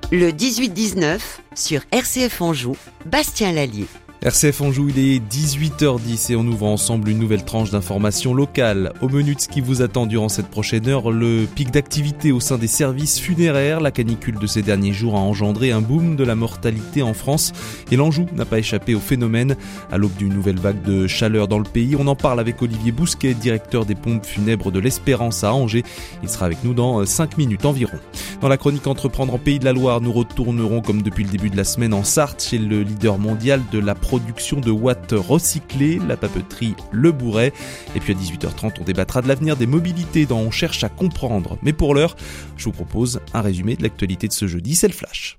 Le 18-19 sur RCF Anjou, Bastien Lallier. RCF Anjou, il est 18h10 et on ouvre ensemble une nouvelle tranche d'informations locales. Au menu de ce qui vous attend durant cette prochaine heure, le pic d'activité au sein des services funéraires. La canicule de ces derniers jours a engendré un boom de la mortalité en France et l'Anjou n'a pas échappé au phénomène. À l'aube d'une nouvelle vague de chaleur dans le pays, on en parle avec Olivier Bousquet, directeur des pompes funèbres de l'Espérance à Angers. Il sera avec nous dans 5 minutes environ. Dans la chronique Entreprendre en Pays de la Loire, nous retournerons comme depuis le début de la semaine en Sarthe chez le leader mondial de la production de watts recyclés, la papeterie Le Bourret. Et puis à 18h30, on débattra de l'avenir des mobilités dont on cherche à comprendre. Mais pour l'heure, je vous propose un résumé de l'actualité de ce jeudi, c'est le Flash.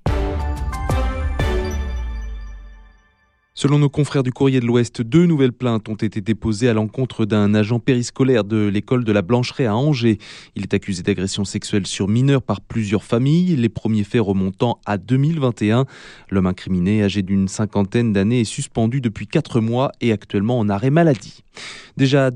Selon nos confrères du Courrier de l'Ouest, 2 nouvelles plaintes ont été déposées à l'encontre d'un agent périscolaire de l'école de la Blancheraie à Angers. Il est accusé d'agression sexuelle sur mineurs par plusieurs familles, les premiers faits remontant à 2021. L'homme incriminé, âgé d'une cinquantaine d'années, est suspendu depuis 4 mois et actuellement en arrêt maladie. Déjà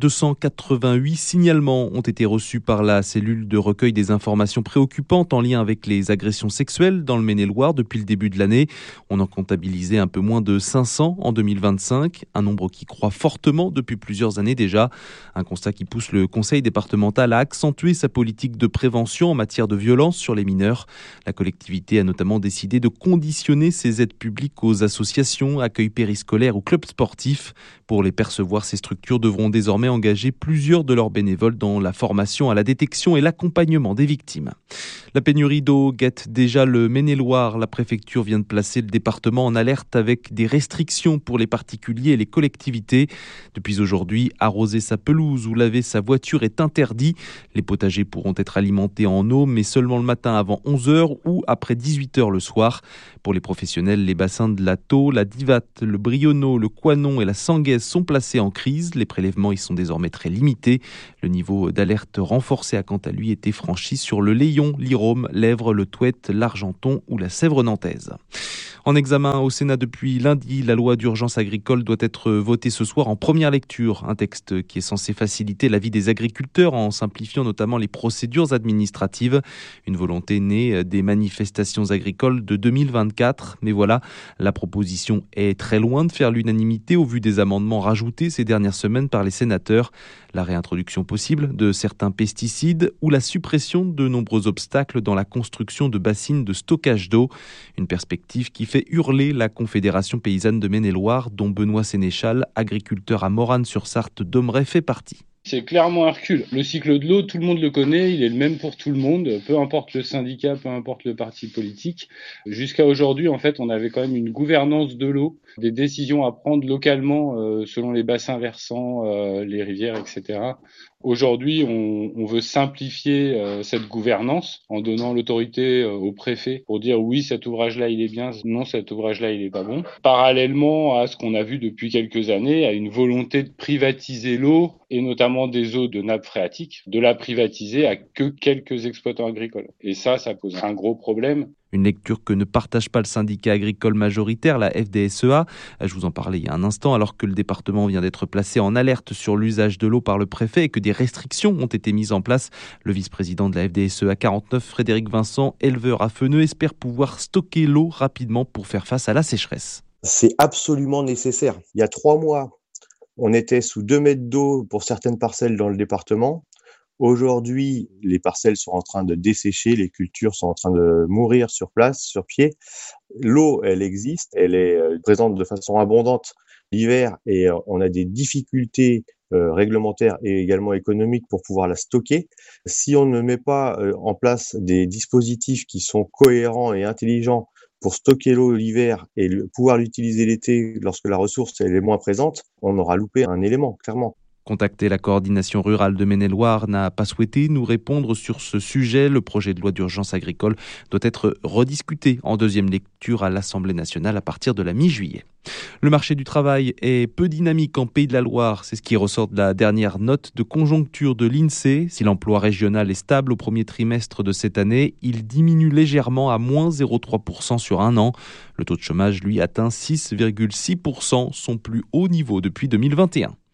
288 signalements ont été reçus par la cellule de recueil des informations préoccupantes en lien avec les agressions sexuelles dans le Maine-et-Loire depuis le début de l'année. On en comptabilisait un peu moins de 500 en 2025, un nombre qui croît fortement depuis plusieurs années déjà. Un constat qui pousse le conseil départemental à accentuer sa politique de prévention en matière de violence sur les mineurs. La collectivité a notamment décidé de conditionner ses aides publiques aux associations, accueils périscolaires ou clubs sportifs. Pour les percevoir, ces structures devront désormais engager plusieurs de leurs bénévoles dans la formation à la détection et l'accompagnement des victimes. La pénurie d'eau guette déjà le Maine-et-Loire. La préfecture vient de placer le département en alerte avec des restrictions pour les particuliers et les collectivités. Depuis aujourd'hui, arroser sa pelouse ou laver sa voiture est interdit. Les potagers pourront être alimentés en eau, mais seulement le matin avant 11h ou après 18h le soir. Pour les professionnels, les bassins de la Thau, la Divate, le Brionneau, le Coinon et la Sanguaise sont placés en crise. Les prélèvements y sont désormais très limités. Le niveau d'alerte renforcé a quant à lui été franchi sur le Layon, l'Irôme, l'Èvre, le Thouet, l'Argenton ou la Sèvre nantaise. En examen au Sénat depuis lundi, la loi d'urgence agricole doit être votée ce soir en première lecture. Un texte qui est censé faciliter la vie des agriculteurs en simplifiant notamment les procédures administratives. Une volonté née des manifestations agricoles de 2024. Mais voilà, la proposition est très loin de faire l'unanimité au vu des amendements rajoutés ces dernières semaines par les sénateurs. La réintroduction possible de certains pesticides ou la suppression de nombreux obstacles dans la construction de bassines de stockage d'eau. Une perspective qui fait hurler la Confédération paysanne de Maine-et-Loire, dont Benoît Sénéchal, agriculteur à Morane-sur-Sarthe d'Omray, fait partie. C'est clairement un recul. Le cycle de l'eau, tout le monde le connaît, il est le même pour tout le monde, peu importe le syndicat, peu importe le parti politique. Jusqu'à aujourd'hui, en fait, on avait quand même une gouvernance de l'eau, des décisions à prendre localement selon les bassins versants, les rivières, etc. Aujourd'hui, on veut simplifier cette gouvernance en donnant l'autorité au préfet pour dire oui, cet ouvrage-là, il est bien, non, cet ouvrage-là, il est pas bon. Parallèlement à ce qu'on a vu depuis quelques années, à une volonté de privatiser l'eau et notamment des eaux de nappe phréatique, de la privatiser à que quelques exploitants agricoles. Et ça pose un gros problème. Une lecture que ne partage pas le syndicat agricole majoritaire, la FDSEA. Je vous en parlais il y a un instant, alors que le département vient d'être placé en alerte sur l'usage de l'eau par le préfet et que des restrictions ont été mises en place. Le vice-président de la FDSEA 49, Frédéric Vincent, éleveur à Feneux, espère pouvoir stocker l'eau rapidement pour faire face à la sécheresse. C'est absolument nécessaire. Il y a 3 mois, on était sous 2 mètres d'eau pour certaines parcelles dans le département. Aujourd'hui, les parcelles sont en train de dessécher, les cultures sont en train de mourir sur place, sur pied. L'eau, elle existe, elle est présente de façon abondante l'hiver et on a des difficultés réglementaires et également économiques pour pouvoir la stocker. Si on ne met pas en place des dispositifs qui sont cohérents et intelligents pour stocker l'eau l'hiver et pouvoir l'utiliser l'été lorsque la ressource elle est moins présente, on aura loupé un élément, clairement. Contacté, la coordination rurale de Maine-et-Loire n'a pas souhaité nous répondre sur ce sujet. Le projet de loi d'urgence agricole doit être rediscuté en deuxième lecture à l'Assemblée nationale à partir de la mi-juillet. Le marché du travail est peu dynamique en Pays de la Loire. C'est ce qui ressort de la dernière note de conjoncture de l'INSEE. Si l'emploi régional est stable au premier trimestre de cette année, il diminue légèrement à moins 0,3% sur un an. Le taux de chômage, lui, atteint 6,6%, son plus haut niveau depuis 2021.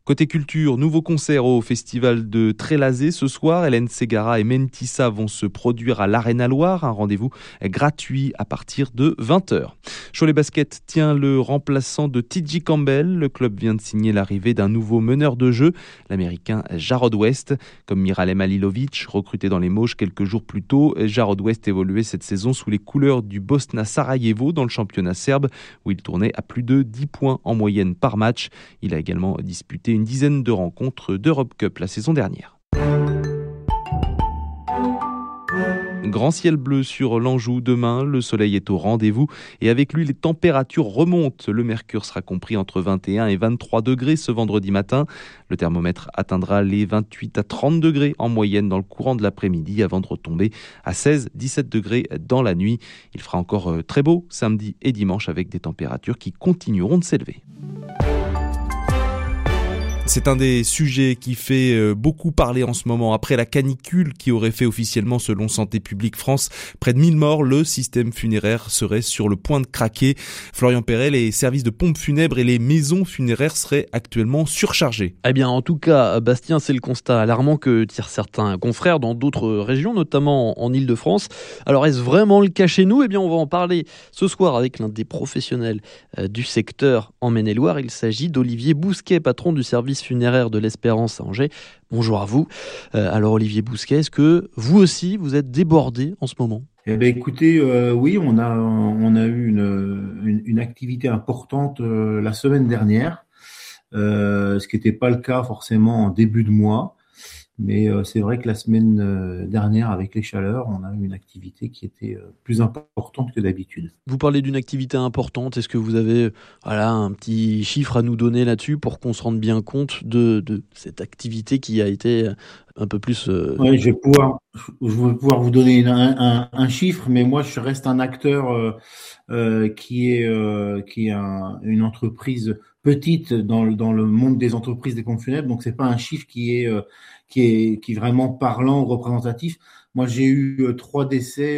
Côté culture, nouveau concert au festival de Trélazé ce soir. Hélène Ségara et Mentissa vont se produire à l'Arena Loire. Un rendez-vous gratuit à partir de 20h. Cholet Basket tient le remplaçant de TJ Campbell. Le club vient de signer l'arrivée d'un nouveau meneur de jeu, l'américain Jarrod West. Comme Miralem Alilovic, recruté dans les Mauges quelques jours plus tôt, Jarrod West évoluait cette saison sous les couleurs du Bosna Sarajevo dans le championnat serbe, où il tournait à plus de 10 points en moyenne par match. Il a également disputé une dizaine de rencontres d'Europe Cup la saison dernière. Grand ciel bleu sur l'Anjou demain, le soleil est au rendez-vous et avec lui les températures remontent. Le mercure sera compris entre 21 et 23 degrés ce vendredi matin. Le thermomètre atteindra les 28 à 30 degrés en moyenne dans le courant de l'après-midi avant de retomber à 16-17 degrés dans la nuit. Il fera encore très beau samedi et dimanche avec des températures qui continueront de s'élever. C'est un des sujets qui fait beaucoup parler en ce moment. Après la canicule qui aurait fait officiellement, selon Santé publique France, près de 1000 morts, le système funéraire serait sur le point de craquer. Florian Perret, les services de pompes funèbres et les maisons funéraires seraient actuellement surchargés. Eh bien, en tout cas, Bastien, c'est le constat alarmant que tirent certains confrères dans d'autres régions, notamment en Île-de-France. Alors, est-ce vraiment le cas chez nous ? Eh bien, on va en parler ce soir avec l'un des professionnels du secteur en Maine-et-Loire. Il s'agit d'Olivier Bousquet, patron du service funéraire de l'Espérance à Angers. Bonjour à vous. Alors Olivier Bousquet, est-ce que vous aussi vous êtes débordé en ce moment ? Eh ben écoutez, oui, on a eu une activité importante la semaine dernière, ce qui n'était pas le cas forcément en début de mois. Mais c'est vrai que la semaine dernière, avec les chaleurs, on a eu une activité qui était plus importante que d'habitude. Vous parlez d'une activité importante. Est-ce que vous avez un petit chiffre à nous donner là-dessus pour qu'on se rende bien compte de cette activité qui a été un peu plus... Oui, je vais pouvoir vous donner un chiffre, mais moi, je reste un acteur qui est une entreprise petite dans le monde des entreprises des pompes funèbres. Donc, c'est pas un chiffre qui est vraiment parlant ou représentatif. Moi, j'ai eu 3 décès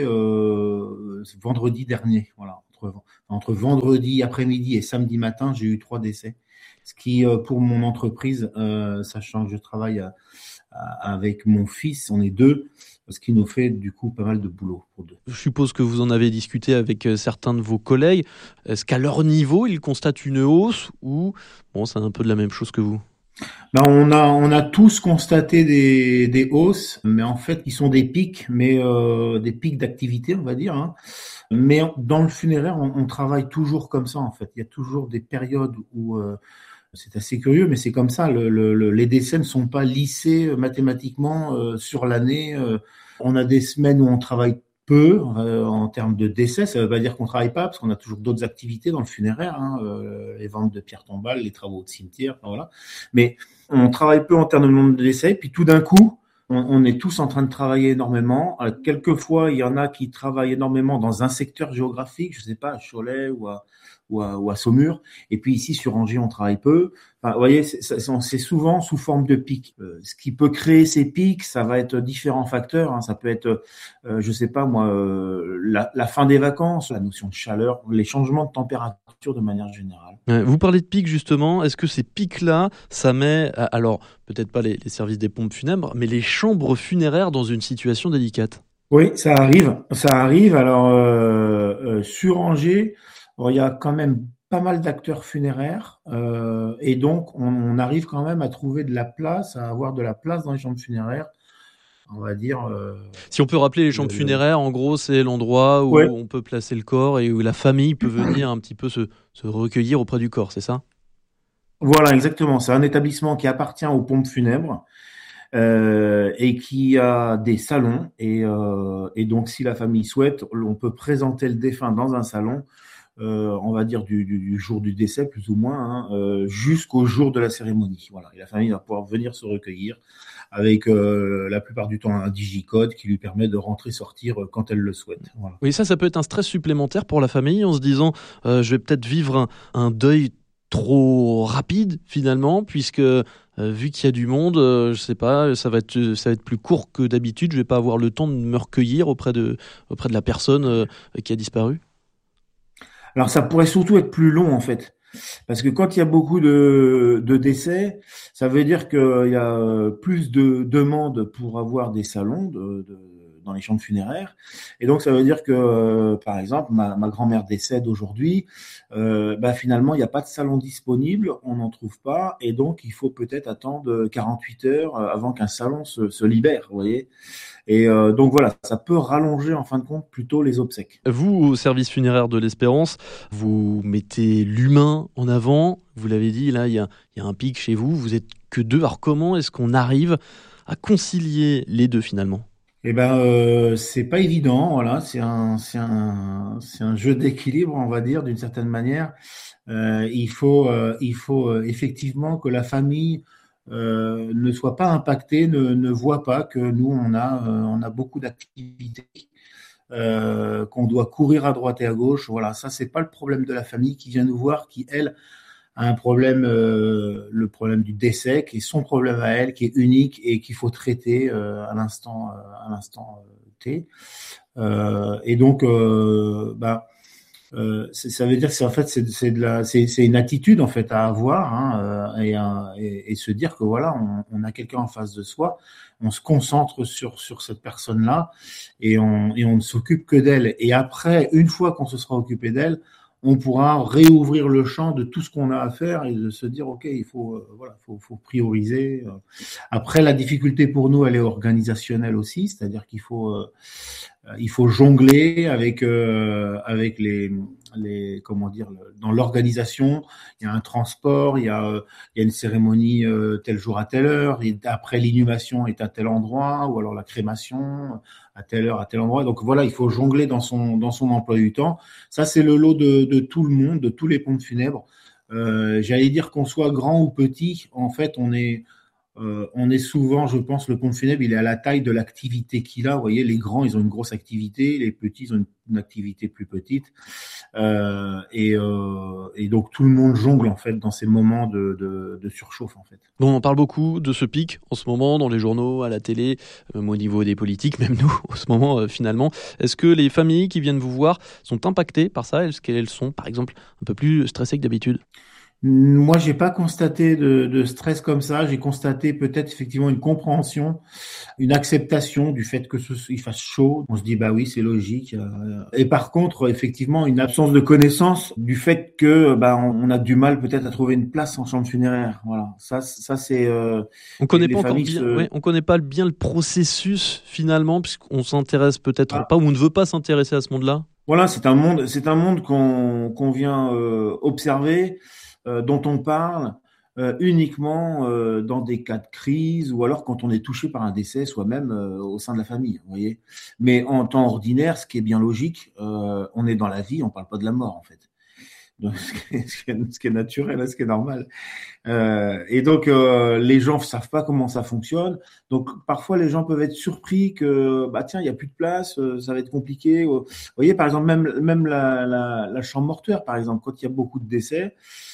vendredi dernier. Voilà, entre vendredi après-midi et samedi matin, j'ai eu 3 décès. Ce qui, pour mon entreprise, sachant que je travaille avec mon fils, on est 2, ce qui nous fait du coup pas mal de boulot pour 2. Je suppose que vous en avez discuté avec certains de vos collègues. Est-ce qu'à leur niveau, ils constatent une hausse ou c'est un peu de la même chose que vous ? Ben, on a tous constaté des hausses, mais en fait, ils sont des pics, mais des pics d'activité, on va dire. Hein. Mais dans le funéraire, on travaille toujours comme ça, en fait. Il y a toujours des périodes où c'est assez curieux, mais c'est comme ça. Les décès ne sont pas lissés mathématiquement sur l'année. On a des semaines où on travaille peu en termes de décès. Ça ne veut pas dire qu'on travaille pas, parce qu'on a toujours d'autres activités dans le funéraire, les ventes de pierres tombales, les travaux de cimetière, voilà. Mais on travaille peu en termes de nombre de décès. Puis tout d'un coup, on est tous en train de travailler énormément. Quelquefois, il y en a qui travaillent énormément dans un secteur géographique, je sais pas, à Cholet ou à Saumur. Et puis ici, sur Angers, on travaille peu. Enfin, vous voyez, c'est souvent sous forme de pics. Ce qui peut créer ces pics, ça va être différents facteurs. Hein. Ça peut être, je sais pas moi, la fin des vacances, la notion de chaleur, les changements de température de manière générale. Vous parlez de pics justement. Est-ce que ces pics-là, ça met, alors peut-être pas les services des pompes funèbres, mais les chambres funéraires dans une situation délicate ? Oui, ça arrive. Alors sur Angers, il y a quand même pas mal d'acteurs funéraires et donc on arrive quand même à trouver de la place, à avoir de la place dans les chambres funéraires, on va dire. Si on peut rappeler les chambres funéraires, en gros, c'est l'endroit où on peut placer le corps et où la famille peut venir un petit peu se recueillir auprès du corps, c'est ça ? Voilà, exactement. C'est un établissement qui appartient aux pompes funèbres. Et qui a des salons et donc si la famille souhaite, on peut présenter le défunt dans un salon, on va dire du jour du décès plus ou moins, jusqu'au jour de la cérémonie. Voilà, et la famille va pouvoir venir se recueillir avec la plupart du temps un digicode qui lui permet de rentrer-sortir quand elle le souhaite. Voilà. Oui, ça peut être un stress supplémentaire pour la famille en se disant je vais peut-être vivre un deuil trop rapide finalement, puisque vu qu'il y a du monde, je sais pas, ça va être plus court que d'habitude, je vais pas avoir le temps de me recueillir auprès de la personne qui a disparu. Alors ça pourrait surtout être plus long en fait. Parce que quand il y a beaucoup de décès, ça veut dire qu'il y a plus de demandes pour avoir des salons dans les chambres funéraires. Et donc, ça veut dire que, par exemple, ma grand-mère décède aujourd'hui, finalement, il n'y a pas de salon disponible, on n'en trouve pas, et donc il faut peut-être attendre 48 heures avant qu'un salon se libère, vous voyez. Et donc voilà, ça peut rallonger en fin de compte plutôt les obsèques. Vous, au service funéraire de l'Espérance, vous mettez l'humain en avant. Vous l'avez dit, là, il y a un pic chez vous. Vous êtes que 2. Alors comment est-ce qu'on arrive à concilier les deux finalement ? Eh ben, c'est pas évident. Voilà, c'est un jeu d'équilibre, on va dire, d'une certaine manière. Il faut effectivement que la famille ne soit pas impactée, ne voit pas que nous on a beaucoup d'activités, qu'on doit courir à droite et à gauche. Voilà, ça c'est pas le problème de la famille qui vient nous voir, qui elle a un problème, le problème du décès, qui est son problème à elle, qui est unique et qu'il faut traiter à l'instant T. Et donc, ça veut dire que c'est une attitude en fait à avoir, hein, et se dire que voilà, on a quelqu'un en face de soi, on se concentre sur cette personne-là et on ne s'occupe que d'elle. Et après, une fois qu'on se sera occupé d'elle, on pourra réouvrir le champ de tout ce qu'on a à faire et de se dire ok, il faut prioriser. Après, la difficulté pour nous, elle est organisationnelle aussi, c'est-à-dire qu'il faut jongler avec les comment dire, dans l'organisation. Il y a un transport, il y a une cérémonie tel jour à telle heure, et après l'inhumation est à tel endroit, ou alors la crémation à telle heure à tel endroit. Donc voilà, il faut jongler dans son emploi du temps. Ça, c'est le lot de tout le monde, de tous les pompes funèbres. J'allais dire qu'on soit grand ou petit, en fait, on est souvent, je pense, le pompe funèbre, il est à la taille de l'activité qu'il a. Vous voyez, les grands, ils ont une grosse activité, les petits, ils ont une activité plus petite. Et donc, tout le monde jongle, en fait, dans ces moments de surchauffe, en fait. Bon, on parle beaucoup de ce pic en ce moment, dans les journaux, à la télé, même au niveau des politiques, même nous, en ce moment, finalement. Est-ce que les familles qui viennent vous voir sont impactées par ça ? Est-ce qu'elles sont, par exemple, un peu plus stressées que d'habitude ? Moi, j'ai pas constaté de stress comme ça. J'ai constaté peut-être effectivement une compréhension, une acceptation du fait que il fasse chaud. On se dit bah oui, c'est logique. Et par contre, effectivement, une absence de connaissance du fait que on a du mal peut-être à trouver une place en chambre funéraire. Voilà, ça c'est. On connaît pas encore bien. On connaît pas bien le processus finalement, puisqu'on s'intéresse peut-être pas ou on ne veut pas s'intéresser à ce monde-là. Voilà, c'est un monde qu'on vient observer. Dont on parle uniquement dans des cas de crise ou alors quand on est touché par un décès soi-même au sein de la famille, vous voyez. Mais en temps ordinaire, ce qui est bien logique, on est dans la vie, on parle pas de la mort en fait. Donc, ce qui est naturel, ce qui est normal. Et donc, les gens savent pas comment ça fonctionne. Donc, parfois, les gens peuvent être surpris que, tiens, il y a plus de place, ça va être compliqué. Vous voyez, par exemple, même la chambre mortuaire, par exemple, quand il y a beaucoup de décès,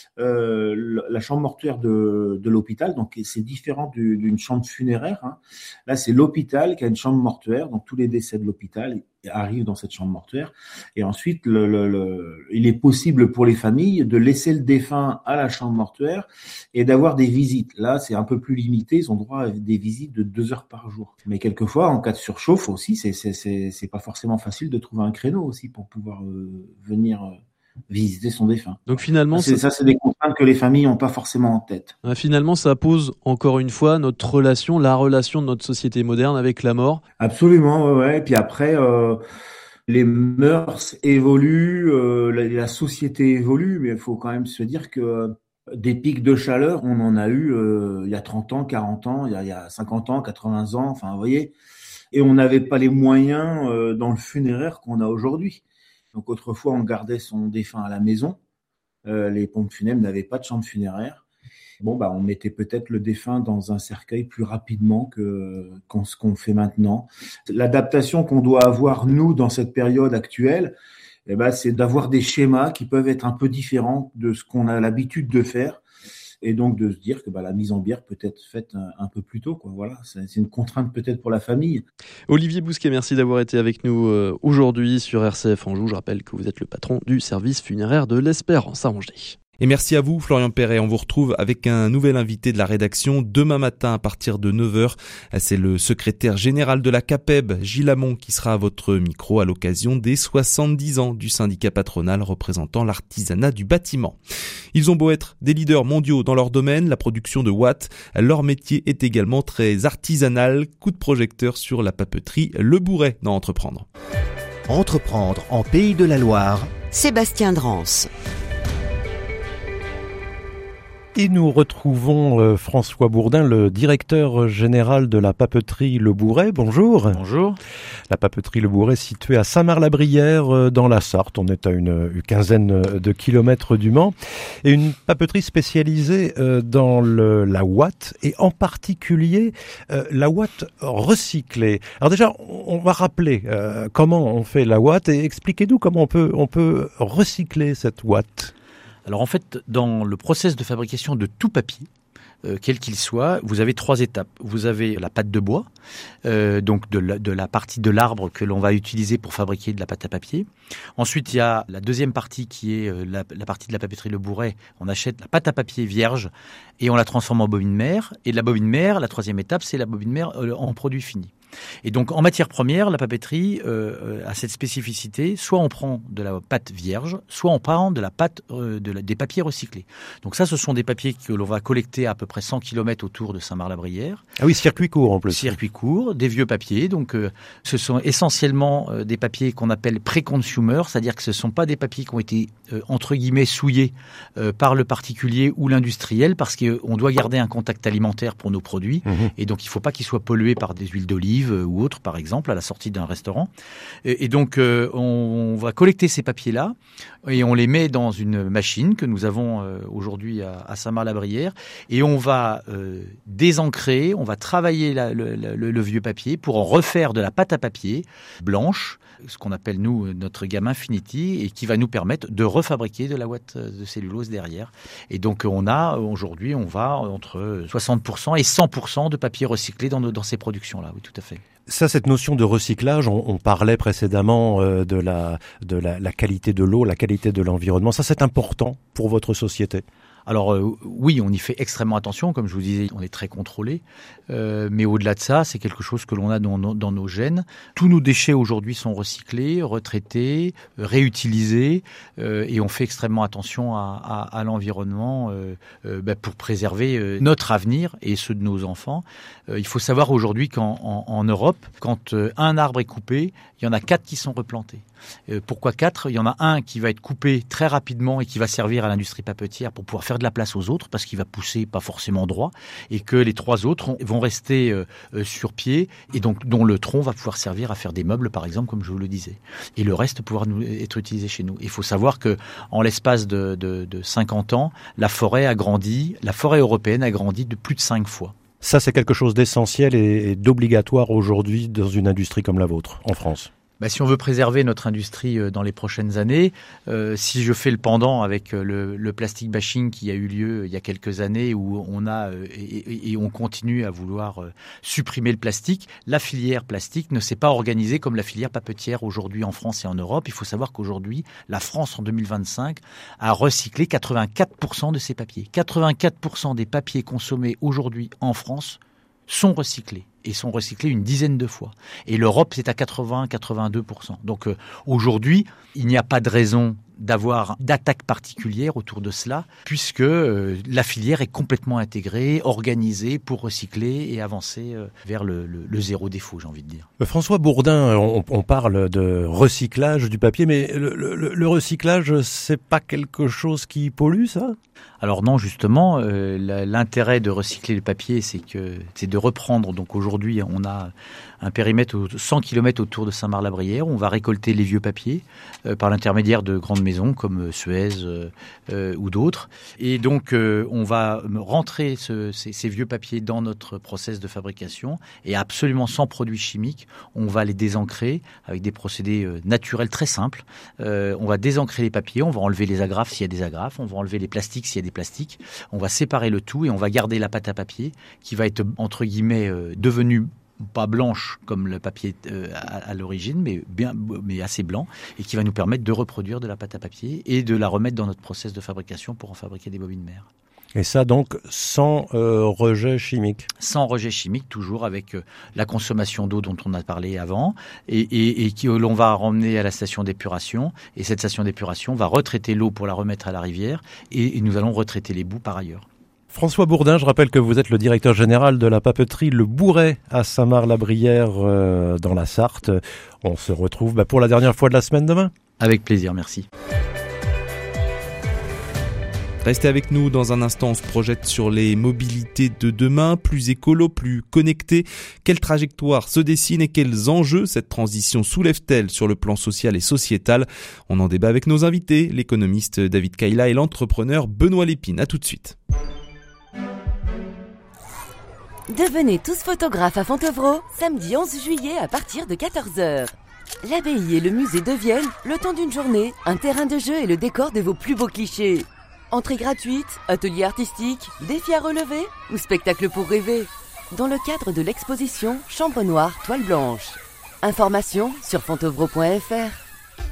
la chambre mortuaire de l'hôpital, donc c'est différent d'une chambre funéraire. Hein. Là, c'est l'hôpital qui a une chambre mortuaire, donc tous les décès de l'hôpital arrivent dans cette chambre mortuaire. Et ensuite, il est possible pour les familles de laisser le défunt à la chambre mortuaire et d'avoir des visites. Là, c'est un peu plus limité. Ils ont droit à des visites de 2 heures par jour. Mais quelquefois, en cas de surchauffe aussi, c'est pas forcément facile de trouver un créneau aussi pour pouvoir venir visiter son défunt. Donc finalement, c'est des contraintes que les familles n'ont pas forcément en tête. Finalement, ça pose encore une fois la relation de notre société moderne avec la mort. Absolument, ouais. Et puis après, les mœurs évoluent, la société évolue, mais il faut quand même se dire que des pics de chaleur, on en a eu il y a 30 ans, 40 ans, il y a 50 ans, 80 ans, enfin, vous voyez. Et on n'avait pas les moyens dans le funéraire qu'on a aujourd'hui. Donc autrefois, on gardait son défunt à la maison. Les pompes funèbres n'avaient pas de chambre funéraire. On mettait peut-être le défunt dans un cercueil plus rapidement ce qu'on fait maintenant. L'adaptation qu'on doit avoir, nous, dans cette période actuelle, c'est d'avoir des schémas qui peuvent être un peu différents de ce qu'on a l'habitude de faire. Et donc de se dire que la mise en bière peut être faite un peu plus tôt, quoi. Voilà, c'est une contrainte peut-être pour la famille. Olivier Bousquet, merci d'avoir été avec nous aujourd'hui sur RCF Anjou. Je rappelle que vous êtes le patron du service funéraire de l'Espérance à Angers. Et merci à vous, Florian Perret. On vous retrouve avec un nouvel invité de la rédaction demain matin à partir de 9h. C'est le secrétaire général de la CAPEB, Gilles Hamon, qui sera à votre micro à l'occasion des 70 ans du syndicat patronal représentant l'artisanat du bâtiment. Ils ont beau être des leaders mondiaux dans leur domaine, la production de watts, leur métier est également très artisanal. Coup de projecteur sur la papeterie Le Bourret dans Entreprendre. Entreprendre en Pays de la Loire. Sébastien Drance. Et nous retrouvons François Bourdin, le directeur général de la papeterie Le Bourret. Bonjour. Bonjour. La papeterie Le Bourret située à Saint-Marc-la-Brière dans la Sarthe. On est à une quinzaine de kilomètres du Mans. Et une papeterie spécialisée dans la ouate et en particulier la ouate recyclée. Alors déjà, on va rappeler comment on fait la ouate et expliquez-nous comment on peut recycler cette ouate. Alors en fait, dans le process de fabrication de tout papier, quel qu'il soit, vous avez 3 étapes. Vous avez la pâte de bois, donc de la partie de l'arbre que l'on va utiliser pour fabriquer de la pâte à papier. Ensuite, il y a la deuxième partie qui est la partie de la papeterie Le Bourret. On achète la pâte à papier vierge et on la transforme en bobine mère. Et de la bobine mère, la troisième étape, c'est la bobine mère en produit fini. Et donc, en matière première, la papeterie a cette spécificité. Soit on prend de la pâte vierge, soit on prend de la pâte des papiers recyclés. Donc ça, ce sont des papiers que l'on va collecter à peu près 100 km autour de Saint-Marc-la-Brière. Ah oui, circuit court en plus. Circuit court, des vieux papiers. Donc, ce sont essentiellement des papiers qu'on appelle pré-consumer, c'est-à-dire que ce ne sont pas des papiers qui ont été, entre guillemets, souillés par le particulier ou l'industriel, parce qu'on doit garder un contact alimentaire pour nos produits. Et donc, il ne faut pas qu'ils soient pollués par des huiles d'olive ou autres, par exemple, à la sortie d'un restaurant. Et donc, on va collecter ces papiers-là et on les met dans une machine que nous avons aujourd'hui à Saint-Marc-la-Brière et on va désencrer, on va travailler le vieux papier pour en refaire de la pâte à papier blanche, ce qu'on appelle, nous, notre gamme Infinity, et qui va nous permettre de refabriquer de la ouate de cellulose derrière. Et donc, aujourd'hui, on va entre 60% et 100% de papier recyclé dans ces productions-là. Oui, tout à fait. Ça, cette notion de recyclage, on parlait précédemment de la qualité de l'eau, la qualité de l'environnement. Ça, c'est important pour votre société. Alors oui, on y fait extrêmement attention, comme je vous disais, on est très contrôlé, mais au-delà de ça, c'est quelque chose que l'on a dans nos gènes. Tous nos déchets aujourd'hui sont recyclés, retraités, réutilisés, et on fait extrêmement attention à l'environnement pour préserver notre avenir et ceux de nos enfants. Il faut savoir aujourd'hui qu'en Europe, quand un arbre est coupé, il y en a 4 qui sont replantés. Pourquoi 4 ? Il y en a un qui va être coupé très rapidement et qui va servir à l'industrie papetière pour pouvoir faire de la place aux autres, parce qu'il va pousser pas forcément droit, et que les 3 autres vont rester sur pied, et donc dont le tronc va pouvoir servir à faire des meubles, par exemple, comme je vous le disais. Et le reste pouvoir être utilisé chez nous. Il faut savoir que en l'espace de 50 ans, la forêt européenne a grandi de plus de 5 fois. Ça, c'est quelque chose d'essentiel et d'obligatoire aujourd'hui dans une industrie comme la vôtre, en France. Si on veut préserver notre industrie dans les prochaines années, si je fais le pendant avec le plastic bashing qui a eu lieu il y a quelques années où on a et on continue à vouloir supprimer le plastique, la filière plastique ne s'est pas organisée comme la filière papetière aujourd'hui en France et en Europe. Il faut savoir qu'aujourd'hui, la France en 2025 a recyclé 84% de ses papiers. 84% des papiers consommés aujourd'hui en France sont recyclés. Et sont recyclés une dizaine de fois. Et l'Europe, c'est à 80-82%. Donc aujourd'hui, il n'y a pas de raison d'avoir d'attaque particulière autour de cela, puisque la filière est complètement intégrée, organisée pour recycler et avancer vers le zéro défaut, j'ai envie de dire. François Bourdin, on parle de recyclage du papier, mais le recyclage, c'est pas quelque chose qui pollue, ça ? Alors non, justement, l'intérêt de recycler le papier, c'est de reprendre. Donc aujourd'hui, on a un périmètre de 100 km autour de Saint-Marc-la-Brière. On va récolter les vieux papiers par l'intermédiaire de grandes maisons comme Suez ou d'autres. Et donc, on va rentrer ces vieux papiers dans notre process de fabrication et absolument sans produits chimiques. On va les désancrer avec des procédés naturels très simples. On va désancrer les papiers, on va enlever les agrafes s'il y a des agrafes, on va enlever les plastiques s'il y a des plastiques. On va séparer le tout et on va garder la pâte à papier qui va être, entre guillemets, devenue pas blanche comme le papier à l'origine, mais assez blanc, et qui va nous permettre de reproduire de la pâte à papier et de la remettre dans notre process de fabrication pour en fabriquer des bobines mères. Et ça donc sans rejet chimique. Sans rejet chimique, toujours avec la consommation d'eau dont on a parlé avant, et que l'on va ramener à la station d'épuration. Et cette station d'épuration va retraiter l'eau pour la remettre à la rivière, et nous allons retraiter les boues par ailleurs. François Bourdin, je rappelle que vous êtes le directeur général de la papeterie Le Bourret à Saint-Marc-la-Brière dans la Sarthe. On se retrouve pour la dernière fois de la semaine demain. Avec plaisir, merci. Restez avec nous, dans un instant, on se projette sur les mobilités de demain, plus écolo, plus connectées. Quelle trajectoire se dessine et quels enjeux cette transition soulève-t-elle sur le plan social et sociétal? On en débat avec nos invités, l'économiste David Kayla et l'entrepreneur Benoît Lépine. À tout de suite. Devenez tous photographes à Fontevraud, samedi 11 juillet à partir de 14h. L'abbaye et le musée deviennent, le temps d'une journée, un terrain de jeu et le décor de vos plus beaux clichés. Entrée gratuite, atelier artistique, défis à relever ou spectacle pour rêver. Dans le cadre de l'exposition Chambre Noire, Toile Blanche. Informations sur fontevraud.fr.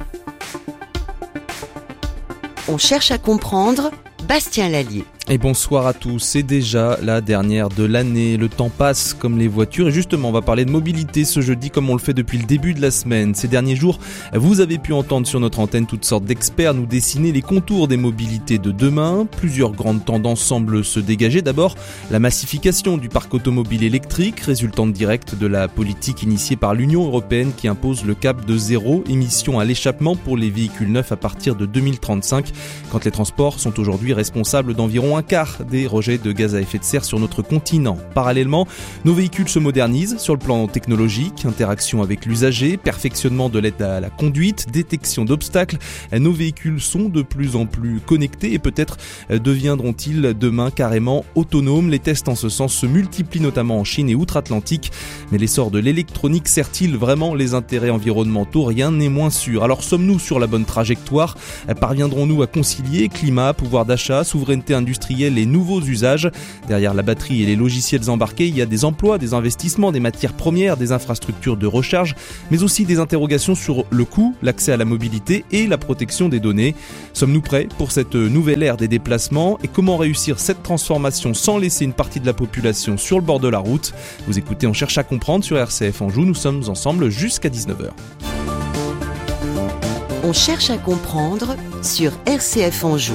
On cherche à comprendre. Bastien Lallier. Et bonsoir à tous, c'est déjà la dernière de l'année, le temps passe comme les voitures et justement on va parler de mobilité ce jeudi comme on le fait depuis le début de la semaine. Ces derniers jours, vous avez pu entendre sur notre antenne toutes sortes d'experts nous dessiner les contours des mobilités de demain. Plusieurs grandes tendances semblent se dégager. D'abord, la massification du parc automobile électrique, résultante directe de la politique initiée par l'Union européenne qui impose le cap de 0 émission à l'échappement pour les véhicules neufs à partir de 2035, quand les transports sont aujourd'hui responsables d'environ un quart des rejets de gaz à effet de serre sur notre continent. Parallèlement, nos véhicules se modernisent sur le plan technologique, interaction avec l'usager, perfectionnement de l'aide à la conduite, détection d'obstacles. Nos véhicules sont de plus en plus connectés et peut-être deviendront-ils demain carrément autonomes. Les tests en ce sens se multiplient notamment en Chine et outre-Atlantique. Mais l'essor de l'électronique sert-il vraiment les intérêts environnementaux? Rien n'est moins sûr. Alors sommes-nous sur la bonne trajectoire? Parviendrons-nous à concilier climat, pouvoir d'achat, souveraineté industrielle et nouveaux usages? Derrière la batterie et les logiciels embarqués, il y a des emplois, des investissements, des matières premières, des infrastructures de recharge, mais aussi des interrogations sur le coût, l'accès à la mobilité et la protection des données. Sommes-nous prêts pour cette nouvelle ère des déplacements? Et comment réussir cette transformation sans laisser une partie de la population sur le bord de la route? Vous écoutez On cherche à comprendre sur RCF Anjou, nous sommes ensemble jusqu'à 19h. On cherche à comprendre sur RCF Anjou.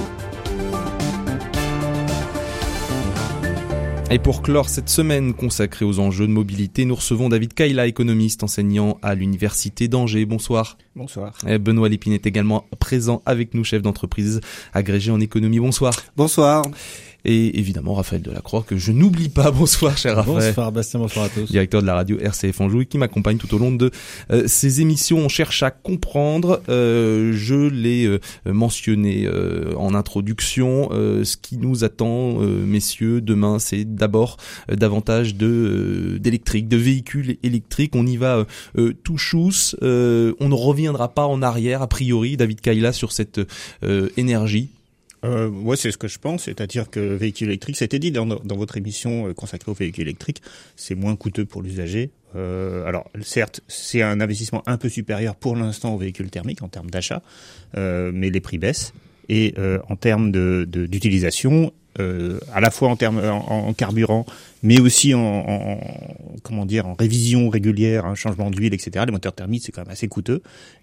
Et pour clore cette semaine consacrée aux enjeux de mobilité, nous recevons David Kayla, économiste enseignant à l'Université d'Angers. Bonsoir. Bonsoir. Et Benoît Lépine est également présent avec nous, chef d'entreprise agrégé en économie. Bonsoir. Bonsoir. Et évidemment Raphaël Delacroix, que je n'oublie pas. Bonsoir cher Raphaël. Bonsoir Bastien, bonsoir à tous. Directeur de la radio RCF Anjou et qui m'accompagne tout au long de ces émissions. On cherche à comprendre, je l'ai mentionné en introduction, ce qui nous attend, messieurs, demain, c'est d'abord davantage d'électrique, de véhicules électriques. On y va tout chousse. On ne reviendra pas en arrière, a priori, David Kayla, sur cette énergie. Ouais, c'est ce que je pense, c'est-à-dire que véhicule électrique, c'était dit dans votre émission consacrée aux véhicules électriques, c'est moins coûteux pour l'usager. Alors certes, c'est un investissement un peu supérieur pour l'instant aux véhicules thermiques en termes d'achat, mais les prix baissent et en termes d'utilisation, à la fois en termes en carburant, mais aussi en révision régulière, changement d'huile, etc. Les moteurs thermiques, c'est quand même assez coûteux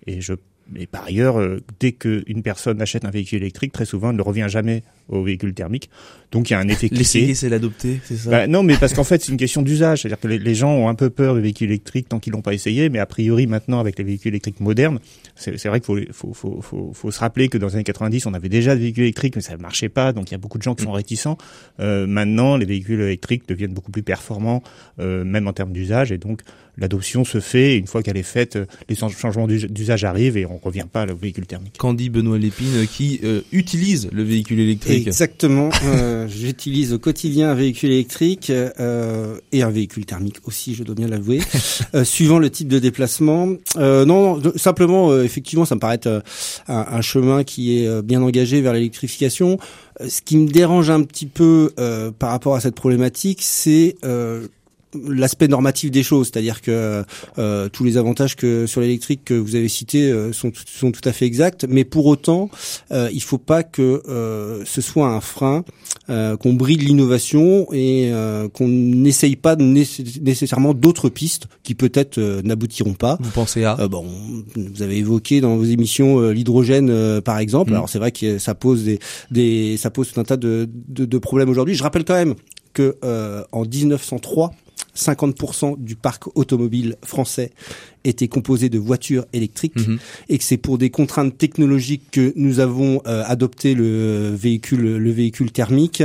et par ailleurs, dès qu'une personne achète un véhicule électrique, très souvent, elle ne revient jamais au véhicule thermique. Donc, il y a un effet cliqué. L'essayer, c'est l'adopter, c'est ça? Non, mais parce qu'en fait, c'est une question d'usage. C'est-à-dire que les gens ont un peu peur des véhicules électriques tant qu'ils l'ont pas essayé. Mais a priori, maintenant, avec les véhicules électriques modernes, c'est vrai qu'il faut se rappeler que dans les années 90, on avait déjà des véhicules électriques, mais ça ne marchait pas. Donc, il y a beaucoup de gens qui sont réticents. Maintenant, les véhicules électriques deviennent beaucoup plus performants, même en termes d'usage. Et donc, l'adoption se fait. Et une fois qu'elle est faite, les changements d'usage arrivent et on revient pas au véhicule thermique. Qu'en dit Benoît Lépine, qui utilise le véhicule électrique? Exactement. J'utilise au quotidien un véhicule électrique et un véhicule thermique aussi, je dois bien l'avouer, suivant le type de déplacement. Simplement, effectivement, ça me paraît être un chemin qui est bien engagé vers l'électrification. Ce qui me dérange un petit peu par rapport à cette problématique, c'est l'aspect normatif des choses, c'est-à-dire que tous les avantages que sur l'électrique que vous avez cités sont tout à fait exacts, mais pour autant, il faut pas que ce soit un frein, qu'on bride l'innovation et qu'on n'essaye pas nécessairement d'autres pistes qui peut-être n'aboutiront pas. Vous pensez à vous avez évoqué dans vos émissions l'hydrogène par exemple. Alors c'est vrai que ça pose ça pose tout un tas de problèmes aujourd'hui. Je rappelle quand même que en 1903, 50% du parc automobile français était composé de voitures électriques et que c'est pour des contraintes technologiques que nous avons adopté le véhicule thermique.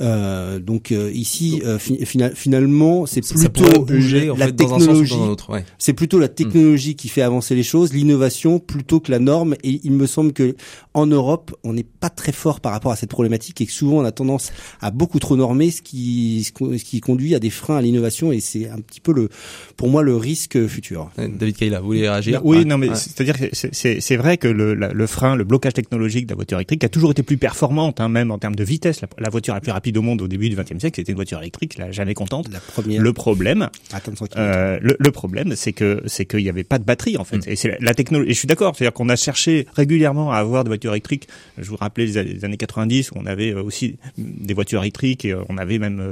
Ici, finalement, c'est plutôt la technologie. C'est plutôt la technologie qui fait avancer les choses, l'innovation plutôt que la norme. Et il me semble que en Europe, on n'est pas très fort par rapport à cette problématique et que souvent on a tendance à beaucoup trop normer, ce qui conduit à des freins à l'innovation. Et c'est un petit peu pour moi le risque futur. David Kayla, vous voulez réagir? Oui, non, mais c'est-à-dire que c'est vrai que le frein, le blocage technologique de la voiture électrique a toujours été plus performante, même en termes de vitesse. La voiture la plus rapide au monde au début du XXe siècle, c'était une voiture électrique, la jamais contente. La première. Le problème, le problème, c'est qu'il y avait pas de batterie en fait. Et c'est la technologie. Et je suis d'accord, c'est-à-dire qu'on a cherché régulièrement à avoir des voitures électriques. Je vous rappelais les années 90 où on avait aussi des voitures électriques et on avait même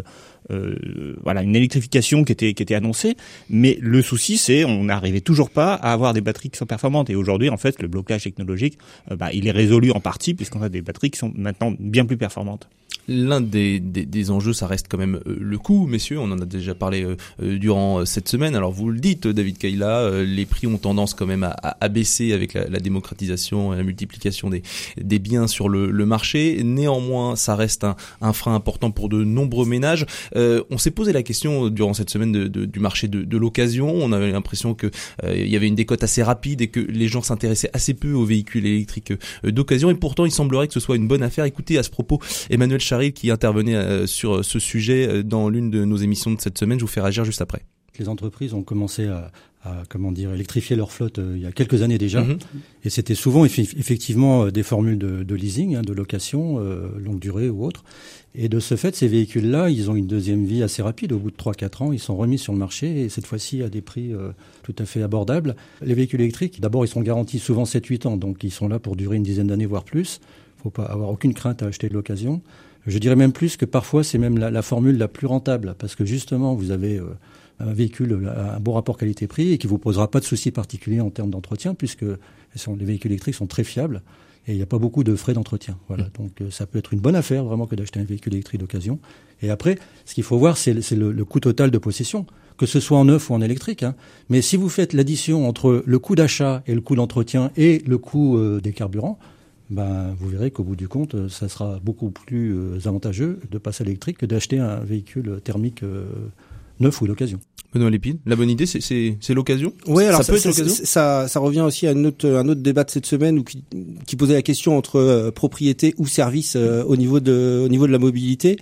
une électrification qui était annoncée, mais le souci c'est on n'arrivait toujours pas à avoir des batteries qui sont performantes. Et aujourd'hui en fait le blocage technologique il est résolu en partie puisqu'on a des batteries qui sont maintenant bien plus performantes. L'un des enjeux, ça reste quand même le coût, messieurs. On en a déjà parlé durant cette semaine. Alors vous le dites, David Kayla, les prix ont tendance quand même à baisser avec la démocratisation et la multiplication des biens sur le marché. Néanmoins, ça reste un frein important pour de nombreux ménages. On s'est posé la question durant cette semaine du marché de l'occasion. On avait l'impression que il y avait une décote assez rapide et que les gens s'intéressaient assez peu aux véhicules électriques d'occasion. Et pourtant, il semblerait que ce soit une bonne affaire. Écoutez à ce propos Emmanuel Charry qui intervenait sur ce sujet dans l'une de nos émissions de cette semaine. Je vous fais réagir juste après. Les entreprises ont commencé à électrifier leur flotte il y a quelques années déjà. Et c'était souvent effectivement des formules de leasing, de location, longue durée ou autre. Et de ce fait, ces véhicules-là, ils ont une deuxième vie assez rapide. Au bout de 3-4 ans, ils sont remis sur le marché et cette fois-ci à des prix tout à fait abordables. Les véhicules électriques, d'abord, ils sont garantis souvent 7-8 ans. Donc, ils sont là pour durer une dizaine d'années, voire plus. Il ne faut pas avoir aucune crainte à acheter de l'occasion. Je dirais même plus que parfois, c'est même la formule la plus rentable. Parce que justement, vous avez un véhicule à un bon rapport qualité-prix et qui vous posera pas de soucis particuliers en termes d'entretien puisque les véhicules électriques sont très fiables et il n'y a pas beaucoup de frais d'entretien. Voilà. Donc ça peut être une bonne affaire vraiment que d'acheter un véhicule électrique d'occasion. Et après, ce qu'il faut voir, c'est le coût total de possession, que ce soit en neuf ou en électrique. Mais si vous faites l'addition entre le coût d'achat et le coût d'entretien et le coût des carburants, vous verrez qu'au bout du compte, ça sera beaucoup plus avantageux de passer à l'électrique que d'acheter un véhicule thermique neuf ou d'occasion. Benoît Lépine, la bonne idée, c'est l'occasion. Oui, alors ça peut être l'occasion. Ça revient aussi à un autre débat de cette semaine qui posait la question entre propriété ou service au niveau de la mobilité.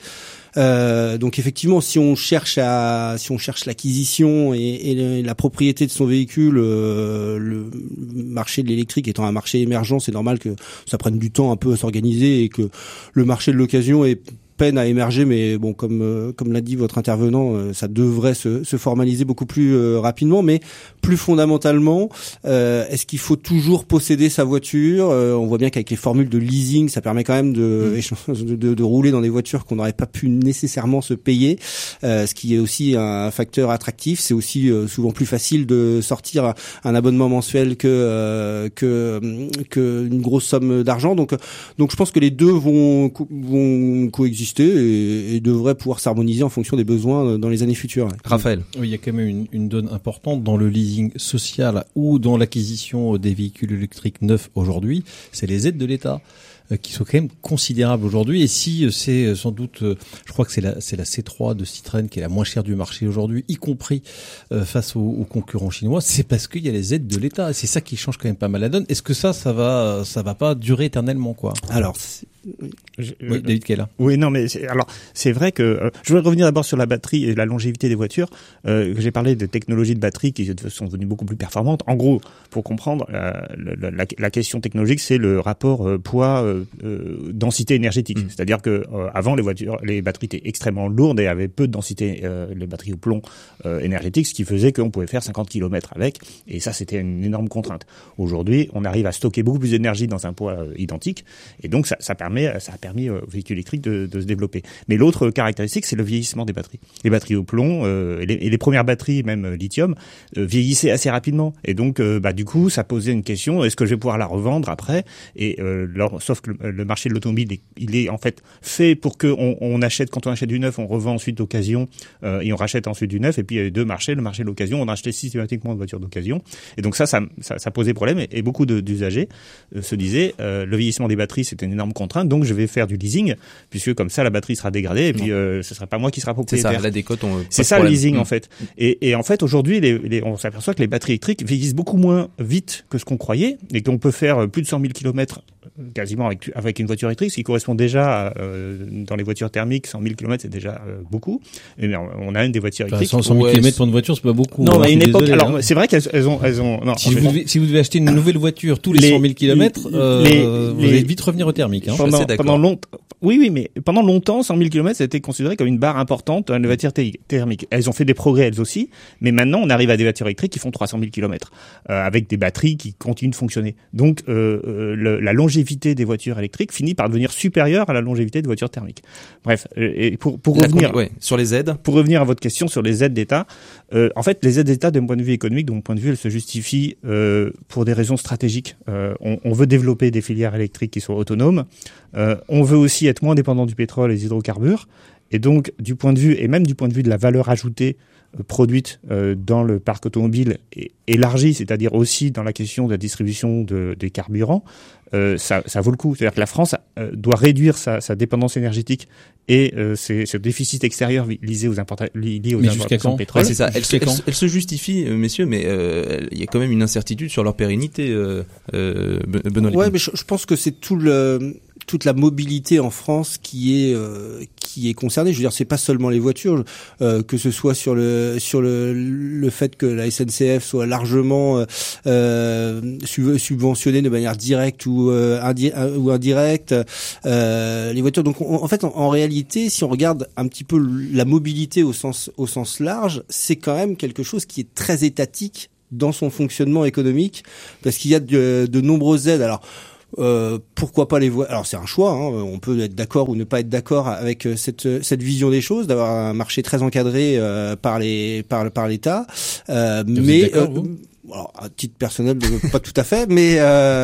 Donc effectivement, si on cherche l'acquisition et la propriété de son véhicule, le marché de l'électrique étant un marché émergent, c'est normal que ça prenne du temps un peu à s'organiser et que le marché de l'occasion peine à émerger, mais bon, comme l'a dit votre intervenant, ça devrait se formaliser beaucoup plus rapidement. Mais plus fondamentalement, est-ce qu'il faut toujours posséder sa voiture? On voit bien qu'avec les formules de leasing, ça permet quand même de rouler dans des voitures qu'on n'aurait pas pu nécessairement se payer, ce qui est aussi un facteur attractif. C'est aussi souvent plus facile de sortir un abonnement mensuel que une grosse somme d'argent. Donc je pense que les deux vont coexister et devrait pouvoir s'harmoniser en fonction des besoins dans les années futures. Raphaël. Oui, il y a quand même une donne importante dans le leasing social ou dans l'acquisition des véhicules électriques neufs aujourd'hui, c'est les aides de l'État qui sont quand même considérables aujourd'hui. Et si c'est sans doute, je crois que c'est la C3 de Citroën qui est la moins chère du marché aujourd'hui, y compris face aux concurrents chinois, c'est parce qu'il y a les aides de l'État. Et c'est ça qui change quand même pas mal la donne. Est-ce que ça va pas durer éternellement, quoi? Alors, Oui, David Kella. Oui, non, mais c'est vrai que je voudrais revenir d'abord sur la batterie et la longévité des voitures. J'ai parlé de technologies de batterie qui sont devenues beaucoup plus performantes. En gros, pour comprendre, la question technologique, c'est le rapport poids densité énergétique. C'est-à-dire que avant les batteries étaient extrêmement lourdes et avaient peu de densité, les batteries au plomb énergétique, ce qui faisait qu'on pouvait faire 50 km avec. Et ça, c'était une énorme contrainte. Aujourd'hui, on arrive à stocker beaucoup plus d'énergie dans un poids identique, et donc ça a permis aux véhicules électriques de se développer. Mais l'autre caractéristique, c'est le vieillissement des batteries. Les batteries au plomb et les premières batteries, même lithium, vieillissaient assez rapidement. Et donc, du coup, ça posait une question, est-ce que je vais pouvoir la revendre après ? Et sauf que le marché de l'automobile, il est en fait fait pour que on achète, quand on achète du neuf, on revend ensuite d'occasion, et on rachète ensuite du neuf. Et puis il y a deux marchés, le marché de l'occasion, on achetait systématiquement de voitures d'occasion. Et donc ça posait problème, et beaucoup d'usagers se disaient, le vieillissement des batteries, c'est une énorme contrainte, donc je vais faire du leasing, puisque comme ça la batterie sera dégradée, et puis ce sera pas moi qui sera propriétaire. C'est ça, la décote, c'est ça le leasing en fait. Et en fait aujourd'hui, on s'aperçoit que les batteries électriques vieillissent beaucoup moins vite que ce qu'on croyait, et qu'on peut faire plus de 100 000 km quasiment avec une voiture électrique, ce qui correspond déjà dans les voitures thermiques, 100 000 km c'est déjà beaucoup. Et on a une des voitures électriques. 100 000 km pour une voiture, c'est pas beaucoup. Non, mais à une époque, alors c'est vrai qu'elles ont. Non, si vous devez acheter une nouvelle voiture tous les 100 000 km, vous allez vite revenir au thermique. Hein. Pendant longtemps. Oui, mais pendant longtemps, 100 000 km, ça a été considéré comme une barre importante dans les voitures thermiques. Elles ont fait des progrès, elles aussi, mais maintenant, on arrive à des voitures électriques qui font 300 000 km, avec des batteries qui continuent de fonctionner. Donc, la longévité des voitures électriques finit par devenir supérieure à la longévité des voitures thermiques. Bref, et pour revenir sur les aides, pour revenir à votre question sur les aides d'État, en fait, les aides d'État, d'un point de vue économique, de mon point de vue, elles se justifient pour des raisons stratégiques. On veut développer des filières électriques qui soient autonomes. On veut aussi être moins dépendant du pétrole et des hydrocarbures. Et donc, du point de vue, et même du point de vue de la valeur ajoutée produite dans le parc automobile élargi, c'est-à-dire aussi dans la question de la distribution des carburants, ça vaut le coup. C'est-à-dire que la France doit réduire sa dépendance énergétique et ce déficit extérieur lié aux importations de pétrole. Ouais, c'est ça. Elle se justifie, messieurs, mais il y a quand même une incertitude sur leur pérennité. Benoît. Ouais, mais je pense que c'est toute la mobilité en France qui est concernée. Je veux dire, c'est pas seulement les voitures, que ce soit sur le fait que la SNCF soit largement subventionnée de manière directe ou indirecte, les voitures. Donc, en réalité, si on regarde un petit peu la mobilité au sens large, c'est quand même quelque chose qui est très étatique dans son fonctionnement économique, parce qu'il y a de nombreuses aides. Alors, pourquoi pas les voies? Alors c'est un choix, hein. On peut être d'accord ou ne pas être d'accord avec cette vision des choses, d'avoir un marché très encadré par l'État. Mais alors, à titre personnel, pas tout à fait, mais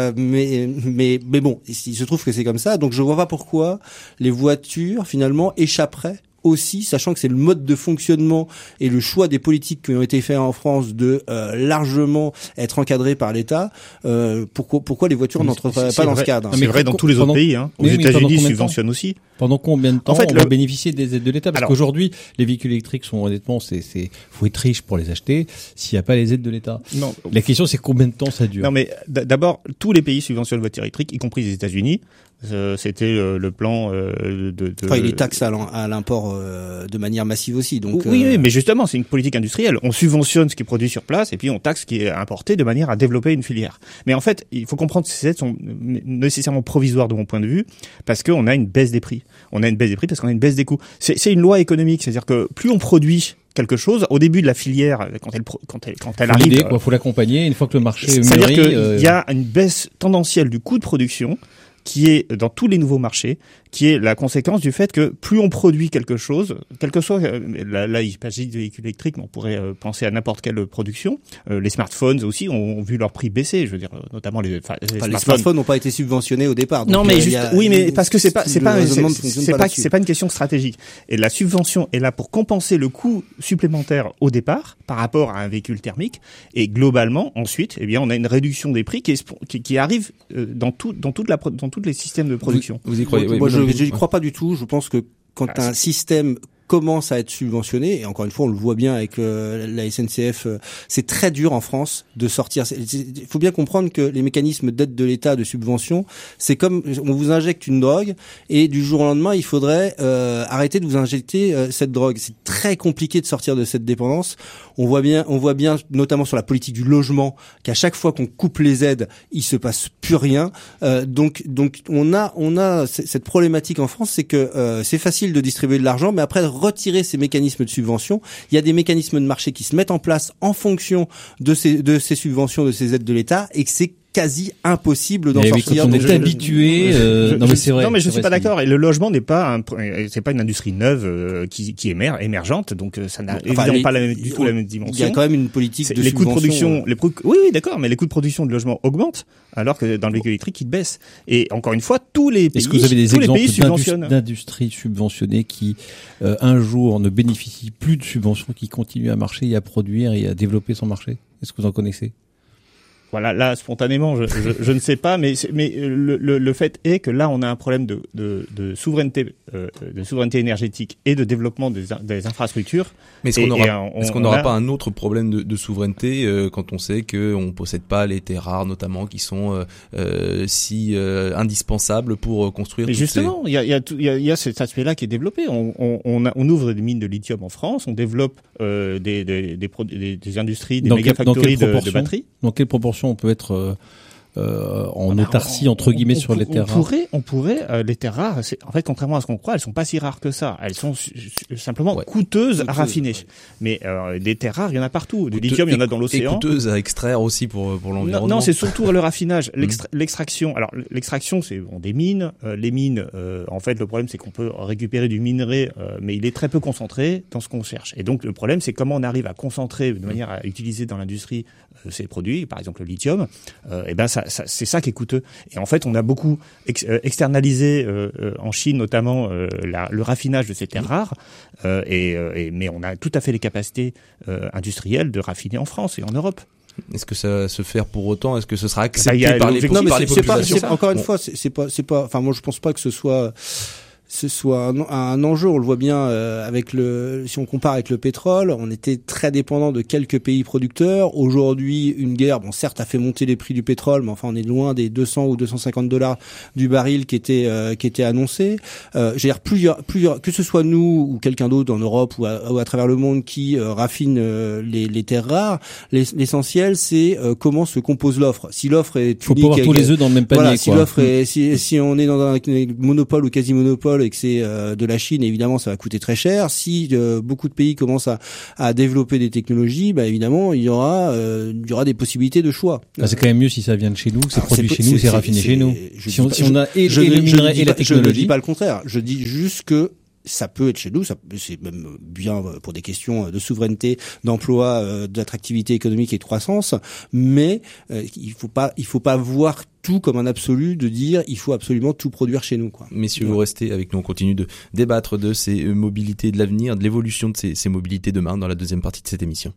bon, il se trouve que c'est comme ça. Donc je vois pas pourquoi les voitures finalement échapperaient aussi, sachant que c'est le mode de fonctionnement et le choix des politiques qui ont été faits en France de largement être encadrés par l'État. Pourquoi les voitures n'entreraient pas dans ce cadre? C'est vrai dans tous les autres pays. Hein. Aux États-Unis, ils subventionnent aussi. Pendant combien de temps on va bénéficier des aides de l'État? Parce qu'aujourd'hui, les véhicules électriques sont honnêtement, faut être riche pour les acheter s'il n'y a pas les aides de l'État. Non. La question, c'est combien de temps ça dure? Non, mais d'abord, tous les pays subventionnent les voitures électriques, y compris les États-Unis. C'était le plan Enfin, il est taxe à l'import de manière massive aussi. Donc oui, mais justement, c'est une politique industrielle. On subventionne ce qui est produit sur place et puis on taxe ce qui est importé de manière à développer une filière. Mais en fait, il faut comprendre que ces aides sont nécessairement provisoires de mon point de vue, parce qu'on a une baisse des prix. On a une baisse des prix parce qu'on a une baisse des coûts. C'est une loi économique, c'est-à-dire que plus on produit quelque chose au début de la filière, quand elle arrive, l'idée, faut l'accompagner une fois que le marché mûrit. C'est-à-dire qu'il y a une baisse tendancielle du coût de production qui est dans tous les nouveaux marchés, qui est la conséquence du fait que plus on produit quelque chose, quel que soit, là il s'agit de véhicules électriques, mais on pourrait penser à n'importe quelle production. Les smartphones aussi ont vu leur prix baisser, je veux dire, notamment les smartphones n'ont pas été subventionnés au départ. Donc non, mais mais parce que c'est pas une question stratégique. Et la subvention est là pour compenser le coût supplémentaire au départ par rapport à un véhicule thermique. Et globalement, ensuite, eh bien, on a une réduction des prix qui arrive dans tous les systèmes de production. Vous y croyez? Moi, je n'y crois pas du tout. Je pense que quand un système commencent à être subventionnés. Et encore une fois, on le voit bien avec la SNCF. C'est très dur en France de sortir. Il faut bien comprendre que les mécanismes d'aide de l'État, de subvention, c'est comme on vous injecte une drogue et du jour au lendemain, il faudrait arrêter de vous injecter cette drogue. C'est très compliqué de sortir de cette dépendance. On voit bien, notamment sur la politique du logement, qu'à chaque fois qu'on coupe les aides, il se passe plus rien. Donc on a cette problématique en France, c'est que c'est facile de distribuer de l'argent, mais après retirer ces mécanismes de subvention, il y a des mécanismes de marché qui se mettent en place en fonction de ces subventions, de ces aides de l'État, et que c'est quasi impossible d'en sortir. Quand on est habitué, non mais c'est vrai. Non mais je suis pas d'accord. Et le logement n'est pas c'est pas une industrie neuve qui émergente, donc ça n'a évidemment pas du tout la même dimension. Il y a quand même une politique de les coûts de production. subvention. Oui, d'accord, mais les coûts de production de logement augmentent, alors que dans le véhicule électrique, ils baissent. Et encore une fois, tous les pays. Est-ce que vous avez des exemples d'industries subventionnées qui un jour ne bénéficient plus de subventions, qui continuent à marcher et à produire et à développer son marché? Est-ce que vous en connaissez? Voilà, là spontanément, je ne sais pas, mais le fait est que là, on a un problème de souveraineté énergétique et de développement des infrastructures. Mais est-ce qu'on n'aura pas un autre problème de souveraineté quand on sait qu'on possède pas les terres rares, notamment, qui sont si indispensables pour construire? Mais justement, il y a cet aspect-là qui est développé. On ouvre des mines de lithium en France, on développe des industries, des méga-factories de batteries. Dans quelle proportion on peut être en autarcie entre guillemets sur les terres rares? On pourrait les terres rares, en fait, contrairement à ce qu'on croit, elles sont pas si rares que ça. Elles sont simplement coûteuses à raffiner. Ouais. Mais des terres rares, il y en a partout. Du lithium, il y en a dans l'océan. Et coûteuses à extraire aussi pour l'environnement. Non, c'est surtout le raffinage, l'extraction. Alors l'extraction, c'est des mines. Les mines, en fait, le problème c'est qu'on peut récupérer du minerai, mais il est très peu concentré dans ce qu'on cherche. Et donc le problème, c'est comment on arrive à concentrer de manière à utiliser dans l'industrie ces produits, par exemple le lithium. Et ben c'est ça qui est coûteux. Et en fait, on a beaucoup externalisé en Chine notamment le raffinage de ces terres rares, mais on a tout à fait les capacités industrielles de raffiner en France et en Europe. Est-ce que ça va se faire pour autant? Est-ce que ce sera accepté par les populations? Encore une fois, c'est pas. Enfin, moi, je pense pas que ce soit un enjeu. On le voit bien si on compare avec le pétrole, on était très dépendant de quelques pays producteurs. Aujourd'hui, une guerre, certes, a fait monter les prix du pétrole, mais enfin, on est loin des 200 ou 250 $ du baril qui était annoncé. Plusieurs, que ce soit nous ou quelqu'un d'autre en Europe ou à travers le monde qui raffine les terres rares, l'essentiel c'est comment se compose l'offre. Si l'offre est faut pas avoir tous les œufs dans le même panier. Voilà, si l'offre est, si on est dans un monopole ou quasi-monopole et que c'est de la Chine, évidemment ça va coûter très cher. Si beaucoup de pays commencent à développer des technologies, évidemment il y aura des possibilités de choix. C'est quand même mieux si ça vient de chez nous, que c'est produit chez nous, c'est raffiné chez nous. Si on a le minerai et la technologie. Je ne dis pas le contraire. Je dis juste que ça peut être chez nous, c'est même bien pour des questions de souveraineté, d'emploi, d'attractivité économique et de croissance, mais il faut pas voir tout comme un absolu, de dire il faut absolument tout produire chez nous, quoi. Messieurs, vous restez avec nous, on continue de débattre de ces mobilités de l'avenir, de l'évolution de ces mobilités demain dans la deuxième partie de cette émission.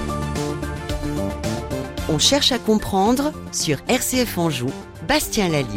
On cherche à comprendre sur RCF Anjou, Bastien Lallier.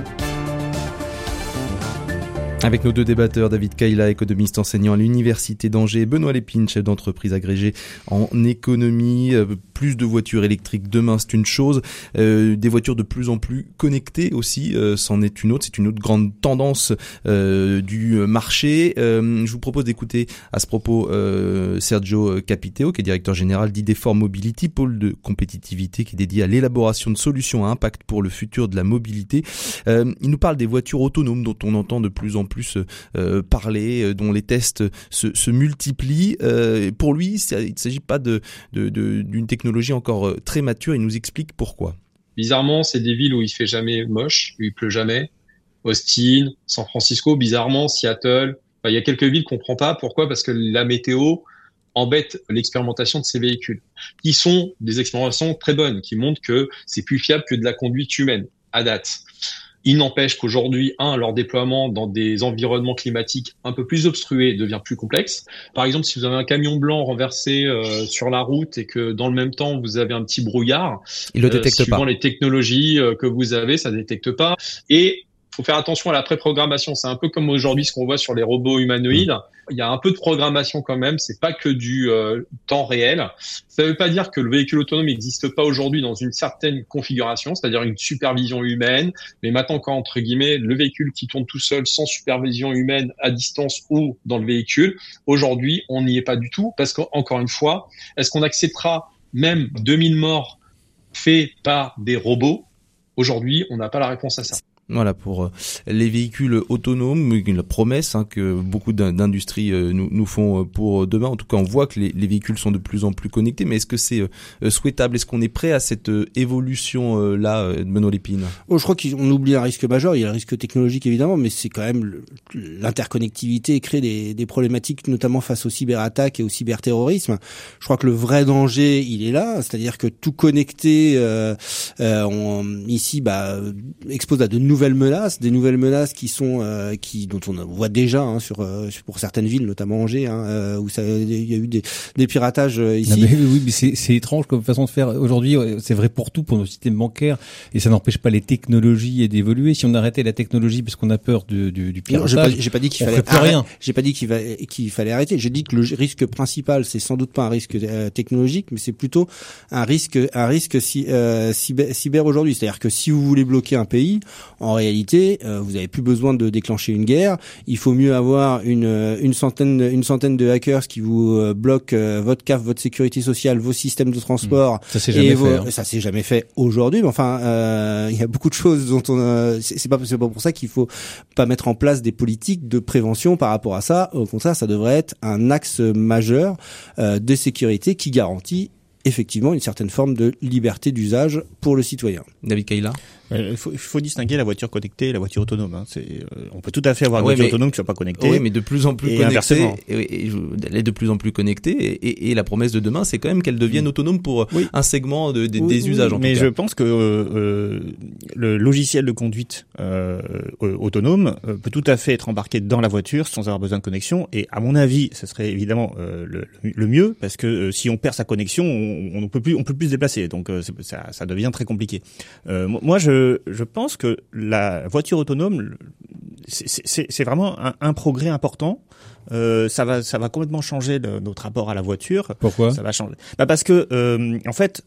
Avec nos deux débatteurs, David Kayla, économiste enseignant à l'Université d'Angers, et Benoît Lépine, chef d'entreprise agrégé en économie. Plus de voitures électriques demain, c'est une chose. Des voitures de plus en plus connectées aussi, c'en est une autre. C'est une autre grande tendance du marché. Je vous propose d'écouter à ce propos Sergio Capiteo, qui est directeur général d'Idefort Mobility, pôle de compétitivité qui est dédié à l'élaboration de solutions à impact pour le futur de la mobilité. Il nous parle des voitures autonomes dont on entend de plus en plus parler, dont les tests se multiplient. Pour lui, il ne s'agit pas d'une technologie encore très mature. Il nous explique pourquoi. Bizarrement, c'est des villes où il fait jamais moche, où il pleut jamais. Austin, San Francisco, bizarrement, Seattle. Il y a quelques villes qu'on comprend pas. Pourquoi? Parce que la météo embête l'expérimentation de ces véhicules, qui sont des expérimentations très bonnes, qui montrent que c'est plus fiable que de la conduite humaine, à date. Il n'empêche qu'aujourd'hui, leur déploiement dans des environnements climatiques un peu plus obstrués devient plus complexe. Par exemple, si vous avez un camion blanc renversé sur la route et que dans le même temps, vous avez un petit brouillard, il le détecte suivant pas. Les technologies que vous avez, ça détecte pas. Et faut faire attention à la préprogrammation. C'est un peu comme aujourd'hui ce qu'on voit sur les robots humanoïdes. Il y a un peu de programmation quand même. C'est pas que du temps réel. Ça veut pas dire que le véhicule autonome n'existe pas aujourd'hui dans une certaine configuration, c'est-à-dire une supervision humaine. Mais maintenant, quand entre guillemets le véhicule qui tourne tout seul, sans supervision humaine, à distance ou dans le véhicule, aujourd'hui, on n'y est pas du tout. Parce qu'encore une fois, est-ce qu'on acceptera même 2000 morts faits par des robots? Aujourd'hui, on n'a pas la réponse à ça. Voilà pour les véhicules autonomes, la promesse que beaucoup d'industries nous font pour demain. En tout cas, on voit que les véhicules sont de plus en plus connectés. Mais est-ce que c'est souhaitable? Est-ce qu'on est prêt à cette évolution-là, Benoît Lépine? Je crois qu'on oublie un risque majeur. Il y a le risque technologique, évidemment, mais c'est quand même l'interconnectivité crée des problématiques, notamment face aux cyberattaques et au cyberterrorisme. Je crois que le vrai danger, il est là. C'est-à-dire que tout connecté, ici, expose à de nouvelles menaces qui sont dont on voit déjà pour certaines villes, notamment Angers, où il y a eu des piratages ici. Mais c'est étrange comme façon de faire. Aujourd'hui, c'est vrai pour tout, pour nos systèmes bancaires, et ça n'empêche pas les technologies d'évoluer. Si on arrêtait la technologie parce qu'on a peur du piratage, j'ai pas dit qu'il fallait rien. J'ai pas dit qu'il fallait arrêter. J'ai dit que le risque principal, c'est sans doute pas un risque technologique, mais c'est plutôt un risque cyber aujourd'hui. C'est-à-dire que si vous voulez bloquer un pays, en réalité, vous n'avez plus besoin de déclencher une guerre. Il faut mieux avoir une centaine de hackers qui vous bloquent votre CAF, votre sécurité sociale, vos systèmes de transport. Ça s'est jamais fait. Ça s'est jamais fait aujourd'hui. Mais enfin, il y a beaucoup de choses dont c'est pas pour ça qu'il faut pas mettre en place des politiques de prévention par rapport à ça. Au contraire, ça devrait être un axe majeur de sécurité qui garantit effectivement une certaine forme de liberté d'usage pour le citoyen. David Kayla. Il faut distinguer la voiture connectée et la voiture autonome. On peut tout à fait avoir une voiture autonome qui soit pas connectée. Oui, mais de plus en plus connectée. Elle est de plus en plus connectée. Et la promesse de demain, c'est quand même qu'elle devienne autonome pour un segment des usages. Mais je pense que le logiciel de conduite autonome peut tout à fait être embarqué dans la voiture sans avoir besoin de connexion. Et à mon avis, ce serait évidemment le mieux, parce que si on perd sa connexion, on ne peut plus se déplacer. Donc ça devient très compliqué. Moi, je pense que la voiture autonome, c'est vraiment un progrès important. Ça va complètement changer notre rapport à la voiture. Pourquoi? Ça va changer. Parce que en fait,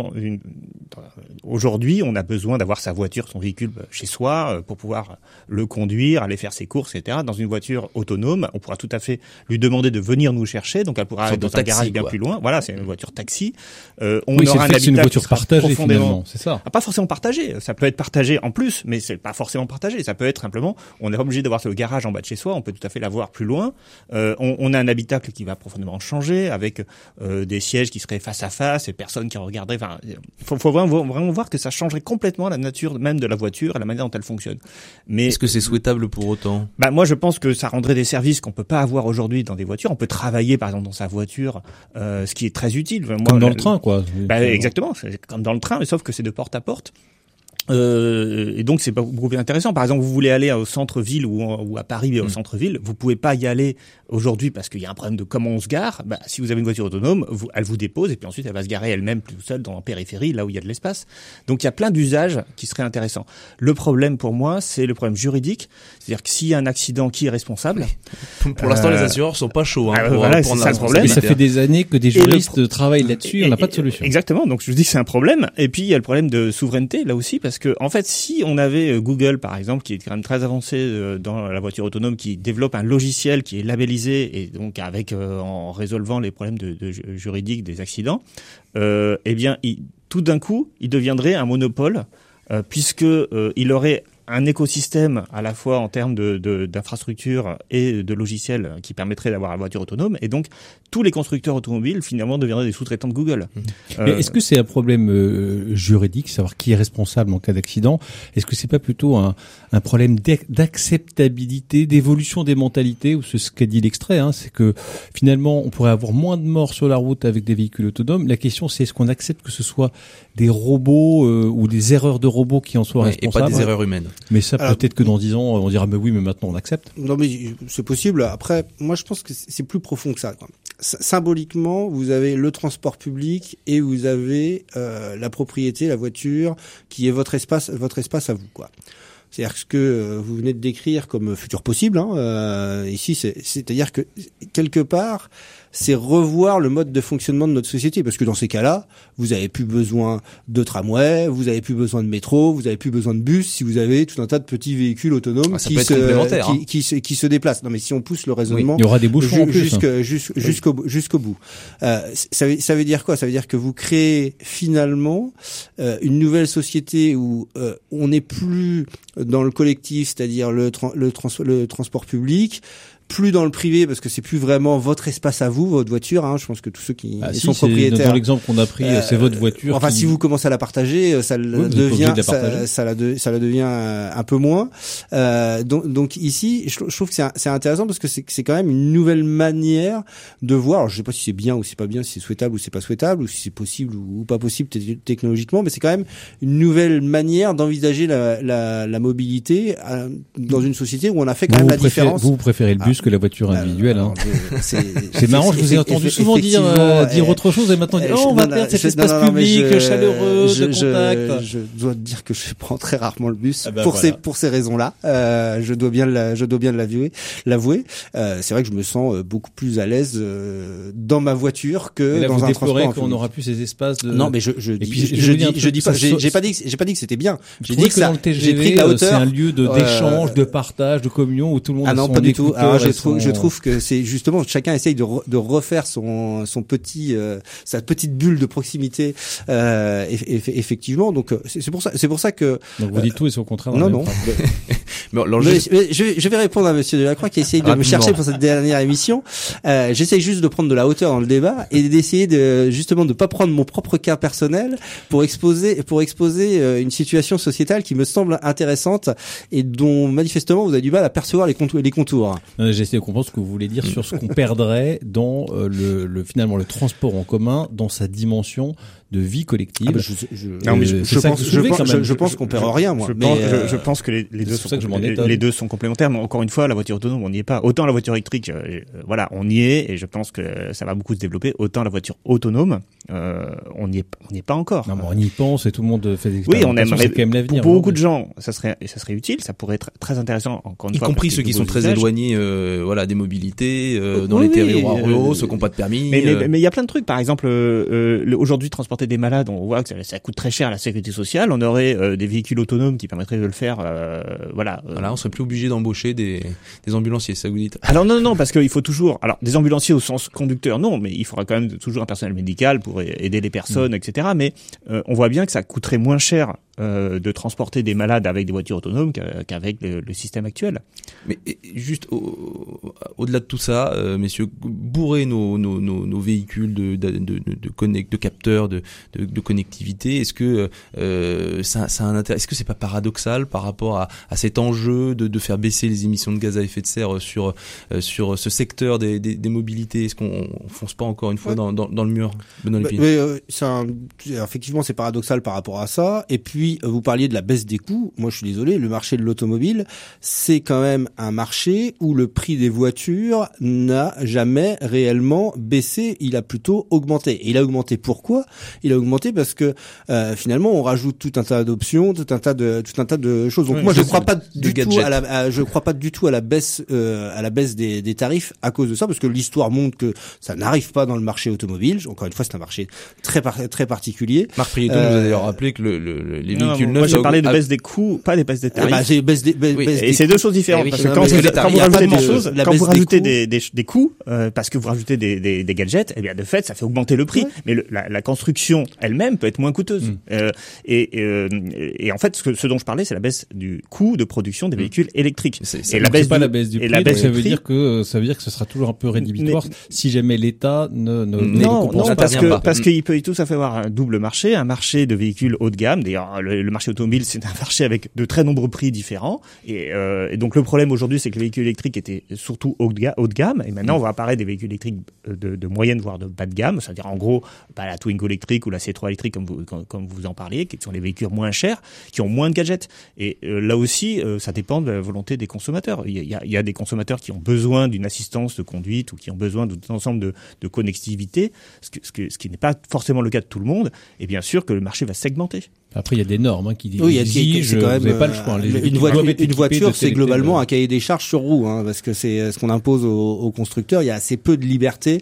aujourd'hui, on a besoin d'avoir sa voiture, son véhicule chez soi pour pouvoir le conduire, aller faire ses courses, etc. Dans une voiture autonome, on pourra tout à fait lui demander de venir nous chercher. Donc elle pourra aller dans un garage bien plus loin. Voilà, c'est une voiture taxi. On aura c'est une voiture partagée finalement, c'est ça. Pas forcément partagée. Ça peut être partagé en plus, mais c'est pas forcément partagé. Ça peut être simplement, on n'est pas obligé d'avoir le garage en bas de chez soi. On peut tout à fait l'avoir plus loin. On a un habitacle qui va profondément changer, avec des sièges qui seraient face à face et personne qui regarderait. Enfin, faut vraiment voir que ça changerait complètement la nature même de la voiture et la manière dont elle fonctionne. Mais est-ce que c'est souhaitable pour autant? Moi, je pense que ça rendrait des services qu'on peut pas avoir aujourd'hui dans des voitures. On peut travailler, par exemple, dans sa voiture, ce qui est très utile. Comme dans le train, quoi. Exactement, c'est comme dans le train, mais sauf que c'est de porte à porte. Et donc c'est beaucoup plus intéressant. Par exemple, vous voulez aller au centre-ville ou à Paris au centre-ville, vous pouvez pas y aller aujourd'hui parce qu'il y a un problème de comment on se gare. Si vous avez une voiture autonome, elle vous dépose et puis ensuite elle va se garer elle-même tout seule dans la périphérie, là où il y a de l'espace. Donc il y a plein d'usages qui seraient intéressants. Le problème pour moi, c'est le problème juridique, c'est-à-dire que s'il y a un accident, qui est responsable? Pour l'instant, les assureurs sont pas chauds. Voilà, c'est ça le problème. Mais ça fait des années que des juristes travaillent là-dessus, on n'a pas de solution. Exactement. Donc je dis que c'est un problème. Et puis il y a le problème de souveraineté là aussi, parce que en fait, si on avait Google par exemple, qui est quand même très avancé dans la voiture autonome, qui développe un logiciel qui est labellisé et donc avec en résolvant les problèmes de juridiques des accidents, eh bien, tout d'un coup, il deviendrait un monopole puisque il aurait un écosystème à la fois en termes d'infrastructures et de logiciels qui permettrait d'avoir la voiture autonome, et donc tous les constructeurs automobiles finalement deviendraient des sous-traitants de Google. Mais est-ce que c'est un problème juridique, savoir qui est responsable en cas d'accident? Est-ce que c'est pas plutôt un problème d'acceptabilité, d'évolution des mentalités, ou ce qu'a dit l'extrait, c'est que finalement on pourrait avoir moins de morts sur la route avec des véhicules autonomes. La question, c'est est-ce qu'on accepte que ce soit des robots ou des erreurs de robots qui en soient responsables, et pas des erreurs humaines? Mais ça, peut-être que dans 10 ans, on dira mais oui, mais maintenant on accepte. Non, mais c'est possible. Après, moi je pense que c'est plus profond que ça, quoi. Symboliquement, vous avez le transport public et vous avez la propriété, la voiture, qui est votre espace à vous, quoi. C'est-à-dire ce que vous venez de décrire comme futur possible, ici, c'est-à-dire que quelque part, c'est revoir le mode de fonctionnement de notre société, parce que dans ces cas-là, vous avez plus besoin de tramway, vous avez plus besoin de métro, vous avez plus besoin de bus, si vous avez tout un tas de petits véhicules autonomes qui se déplacent. Non, mais si on pousse le raisonnement, il y aura des bouchons en plus, jusqu'au bout. Ça veut dire quoi? Ça veut dire que vous créez finalement une nouvelle société où on n'est plus dans le collectif, c'est-à-dire le transport public, plus dans le privé, parce que c'est plus vraiment votre espace à vous, votre voiture. Je pense que tous ceux qui sont propriétaires. Dans l'exemple qu'on a pris, c'est votre voiture. Enfin, si vous commencez à la partager, ça la devient un peu moins. Donc ici, je trouve que c'est intéressant parce que c'est quand même une nouvelle manière de voir. Alors, je sais pas si c'est bien ou c'est pas bien, si c'est souhaitable ou c'est pas souhaitable, ou si c'est possible ou pas possible technologiquement, mais c'est quand même une nouvelle manière d'envisager la mobilité dans une société où on a fait quand même la différence. Vous préférez le bus que la voiture individuelle. C'est marrant, je vous ai entendu souvent dire autre chose et maintenant on va perdre cet espace public chaleureux, de contact. Je dois dire que je prends très rarement le bus pour ces raisons-là. Je dois bien l'avouer. C'est vrai que je me sens beaucoup plus à l'aise dans ma voiture que dans un transport en qu'on n'aura plus ces espaces de... Non, mais j'ai pas dit que c'était bien. J'ai dit que dans le TGV, c'est un lieu d'échange, de partage, de communion où tout le monde a son pas du tout. Je trouve que c'est justement chacun essaye de refaire sa petite bulle de proximité effectivement. Donc c'est pour ça que donc vous dites tout et c'est au contraire. Non. Je vais répondre à Monsieur Delacroix qui essaye de me chercher pour cette dernière émission. J'essaye juste de prendre de la hauteur dans le débat et d'essayer de pas prendre mon propre cas personnel pour exposer une situation sociétale qui me semble intéressante et dont manifestement vous avez du mal à percevoir les contours. J'essaie de comprendre ce que vous voulez dire sur ce qu'on perdrait dans finalement le transport en commun dans sa dimension de vie collective. Je pense qu'on perd rien, moi. Je pense que les deux sont complémentaires, mais encore une fois, la voiture autonome, on n'y est pas. Autant la voiture électrique, on y est, et je pense que ça va beaucoup se développer. Autant la voiture autonome, on n'y est pas encore. Non, mais on y pense et tout le monde fait des expérimentations. Oui, on aime. C'est quand même l'avenir. Pour beaucoup de gens, ça serait utile, ça pourrait être très intéressant. Encore une fois, y compris ceux qui sont très éloignés, des mobilités, dans les territoires ruraux, ceux qui n'ont pas de permis. Mais il y a plein de trucs. Par exemple, aujourd'hui, transporter des malades, on voit que ça coûte très cher à la sécurité sociale. On aurait des véhicules autonomes qui permettraient de le faire. On serait plus obligé d'embaucher des ambulanciers, ça vous dites? Alors non, parce qu'il faut toujours. Alors des ambulanciers au sens conducteur, non, mais il faudra quand même toujours un personnel médical pour aider les personnes, etc. Mais on voit bien que ça coûterait moins cher de transporter des malades avec des voitures autonomes qu'avec le système actuel. Mais juste au-delà de tout ça, messieurs, bourrer nos véhicules de capteurs, de connectivité, est-ce que ça a un intérêt? Est-ce que c'est pas paradoxal par rapport à cet enjeu de faire baisser les émissions de gaz à effet de serre sur ce secteur des mobilités? Est-ce qu'on fonce pas encore une fois dans le mur, Benoît Lépine? Effectivement, c'est paradoxal par rapport à ça. Et puis vous parliez de la baisse des coûts. Moi, je suis désolé, le marché de l'automobile, c'est quand même un marché où le prix des voitures n'a jamais réellement baissé. Il a plutôt augmenté. Et il a augmenté pourquoi? Il a augmenté parce que finalement, on rajoute tout un tas d'options, tout un tas de choses. Donc moi, je crois pas du tout à la baisse des tarifs à cause de ça, parce que l'histoire montre que ça n'arrive pas dans le marché automobile. Encore une fois, c'est un marché très particulier. Marc Prieto nous a d'ailleurs rappelé que les véhicules neufs. Moi, j'ai parlé de baisse des coûts, pas des baisses des tarifs. Et c'est deux choses différentes. Parce que quand vous rajoutez des coûts, parce que vous rajoutez des gadgets, eh bien, de fait, ça fait augmenter le prix. Mais la construction elle-même peut être moins coûteuse. Et en fait, ce dont je parlais, c'est la baisse du coût de production des véhicules électriques. Et la baisse la baisse du prix. Ça veut dire que ce sera toujours un peu rédhibitoire si jamais l'État ne compense pas. Parce qu'il peut tout à fait avoir un double marché, un marché de véhicules haut de gamme. D'ailleurs, le marché automobile, c'est un marché avec de très nombreux prix différents. Et donc, le problème aujourd'hui, c'est que les véhicules électriques étaient surtout haut de gamme. Et maintenant, on va apparaître des véhicules électriques de moyenne, voire de bas de gamme. C'est-à-dire, en gros, la Twingo électrique ou la C3 électrique, comme vous en parliez, qui sont les véhicules moins chers, qui ont moins de gadgets. Et là aussi, ça dépend de la volonté des consommateurs. Il y a des consommateurs qui ont besoin d'une assistance de conduite ou qui ont besoin d'un ensemble de connectivité, ce qui n'est pas forcément le cas de tout le monde. Et bien sûr que le marché va segmenter. Après, il y a des normes qui oui, exigent, quand même, vous n'avez pas le choix. Une voiture, c'est globalement un cahier des charges sur roue, parce que c'est ce qu'on impose aux constructeurs. Il y a assez peu de liberté.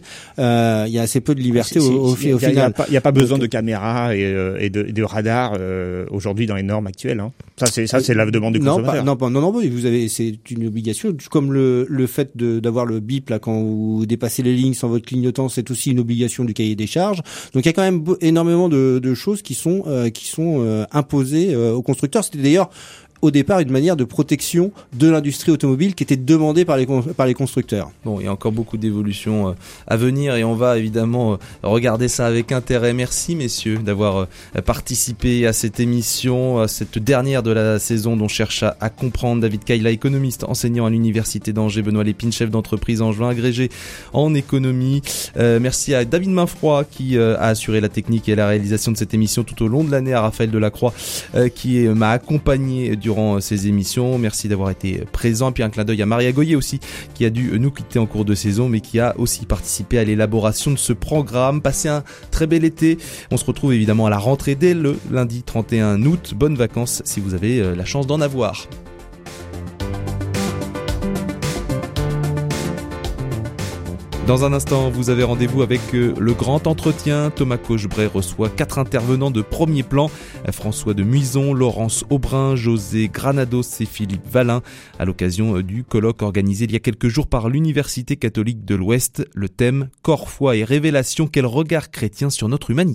Au final. Il n'y a pas besoin de caméras et de radars aujourd'hui dans les normes actuelles. Ça, c'est la demande du consommateur. Non, c'est une obligation. Comme le fait d'avoir le bip là quand vous dépassez les lignes sans votre clignotant, c'est aussi une obligation du cahier des charges. Donc il y a quand même énormément de choses qui sont imposées aux constructeurs. C'était d'ailleurs au départ une manière de protection de l'industrie automobile qui était demandée par les constructeurs. Bon, il y a encore beaucoup d'évolutions à venir et on va évidemment regarder ça avec intérêt. Merci messieurs d'avoir participé à cette émission, à cette dernière de la saison dont cherche à comprendre. David Kayla, économiste, enseignant à l'université d'Angers, Benoît Lépine, chef d'entreprise Angevin, agrégé en économie. Merci à David Mainfroid qui a assuré la technique et la réalisation de cette émission tout au long de l'année, à Raphaël Delacroix qui m'a accompagné durant ces émissions. Merci d'avoir été présent. Et puis un clin d'œil à Maria Goyer aussi, qui a dû nous quitter en cours de saison, mais qui a aussi participé à l'élaboration de ce programme. Passez un très bel été. On se retrouve évidemment à la rentrée dès le lundi 31 août. Bonnes vacances si vous avez la chance d'en avoir. Dans un instant, vous avez rendez-vous avec le grand entretien. Thomas Cochebray reçoit 4 intervenants de premier plan. François de Muison, Laurence Aubrin, José Granados et Philippe Valin. À l'occasion du colloque organisé il y a quelques jours par l'Université catholique de l'Ouest. Le thème « Corps, foi et révélation, quel regard chrétien sur notre humanité ?»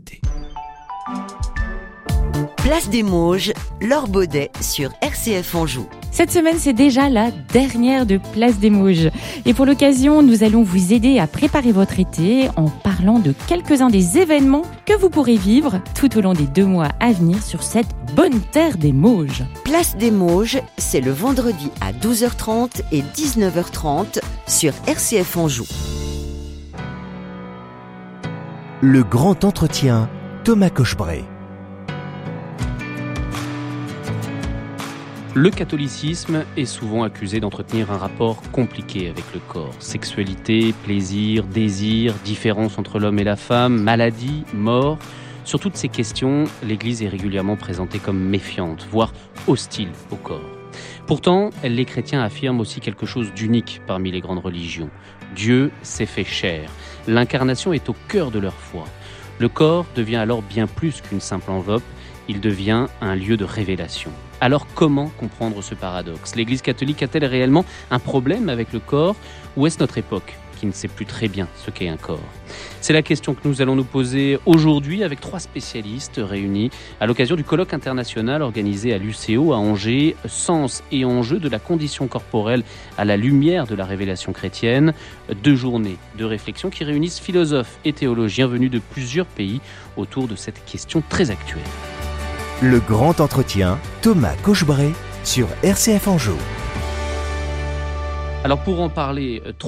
Place des Mauges, Laure Baudet sur RCF Anjou. Cette semaine, c'est déjà la dernière de Place des Mauges. Et pour l'occasion, nous allons vous aider à préparer votre été en parlant de quelques-uns des événements que vous pourrez vivre tout au long des 2 mois à venir sur cette bonne terre des Mauges. Place des Mauges, c'est le vendredi à 12h30 et 19h30 sur RCF Anjou. Le grand entretien, Thomas Cochebray. Le catholicisme est souvent accusé d'entretenir un rapport compliqué avec le corps. Sexualité, plaisir, désir, différence entre l'homme et la femme, maladie, mort. Sur toutes ces questions, l'Église est régulièrement présentée comme méfiante, voire hostile au corps. Pourtant, les chrétiens affirment aussi quelque chose d'unique parmi les grandes religions. Dieu s'est fait chair. L'incarnation est au cœur de leur foi. Le corps devient alors bien plus qu'une simple enveloppe, il devient un lieu de révélation. Alors comment comprendre ce paradoxe ? L'Église catholique a-t-elle réellement un problème avec le corps ? Ou est-ce notre époque qui ne sait plus très bien ce qu'est un corps ? C'est la question que nous allons nous poser aujourd'hui avec 3 spécialistes réunis à l'occasion du colloque international organisé à l'UCO à Angers, Sens et enjeux de la condition corporelle à la lumière de la révélation chrétienne. 2 journées de réflexion qui réunissent philosophes et théologiens venus de plusieurs pays autour de cette question très actuelle. Le grand entretien, Thomas Cochebray sur RCF Anjou. Alors pour en parler,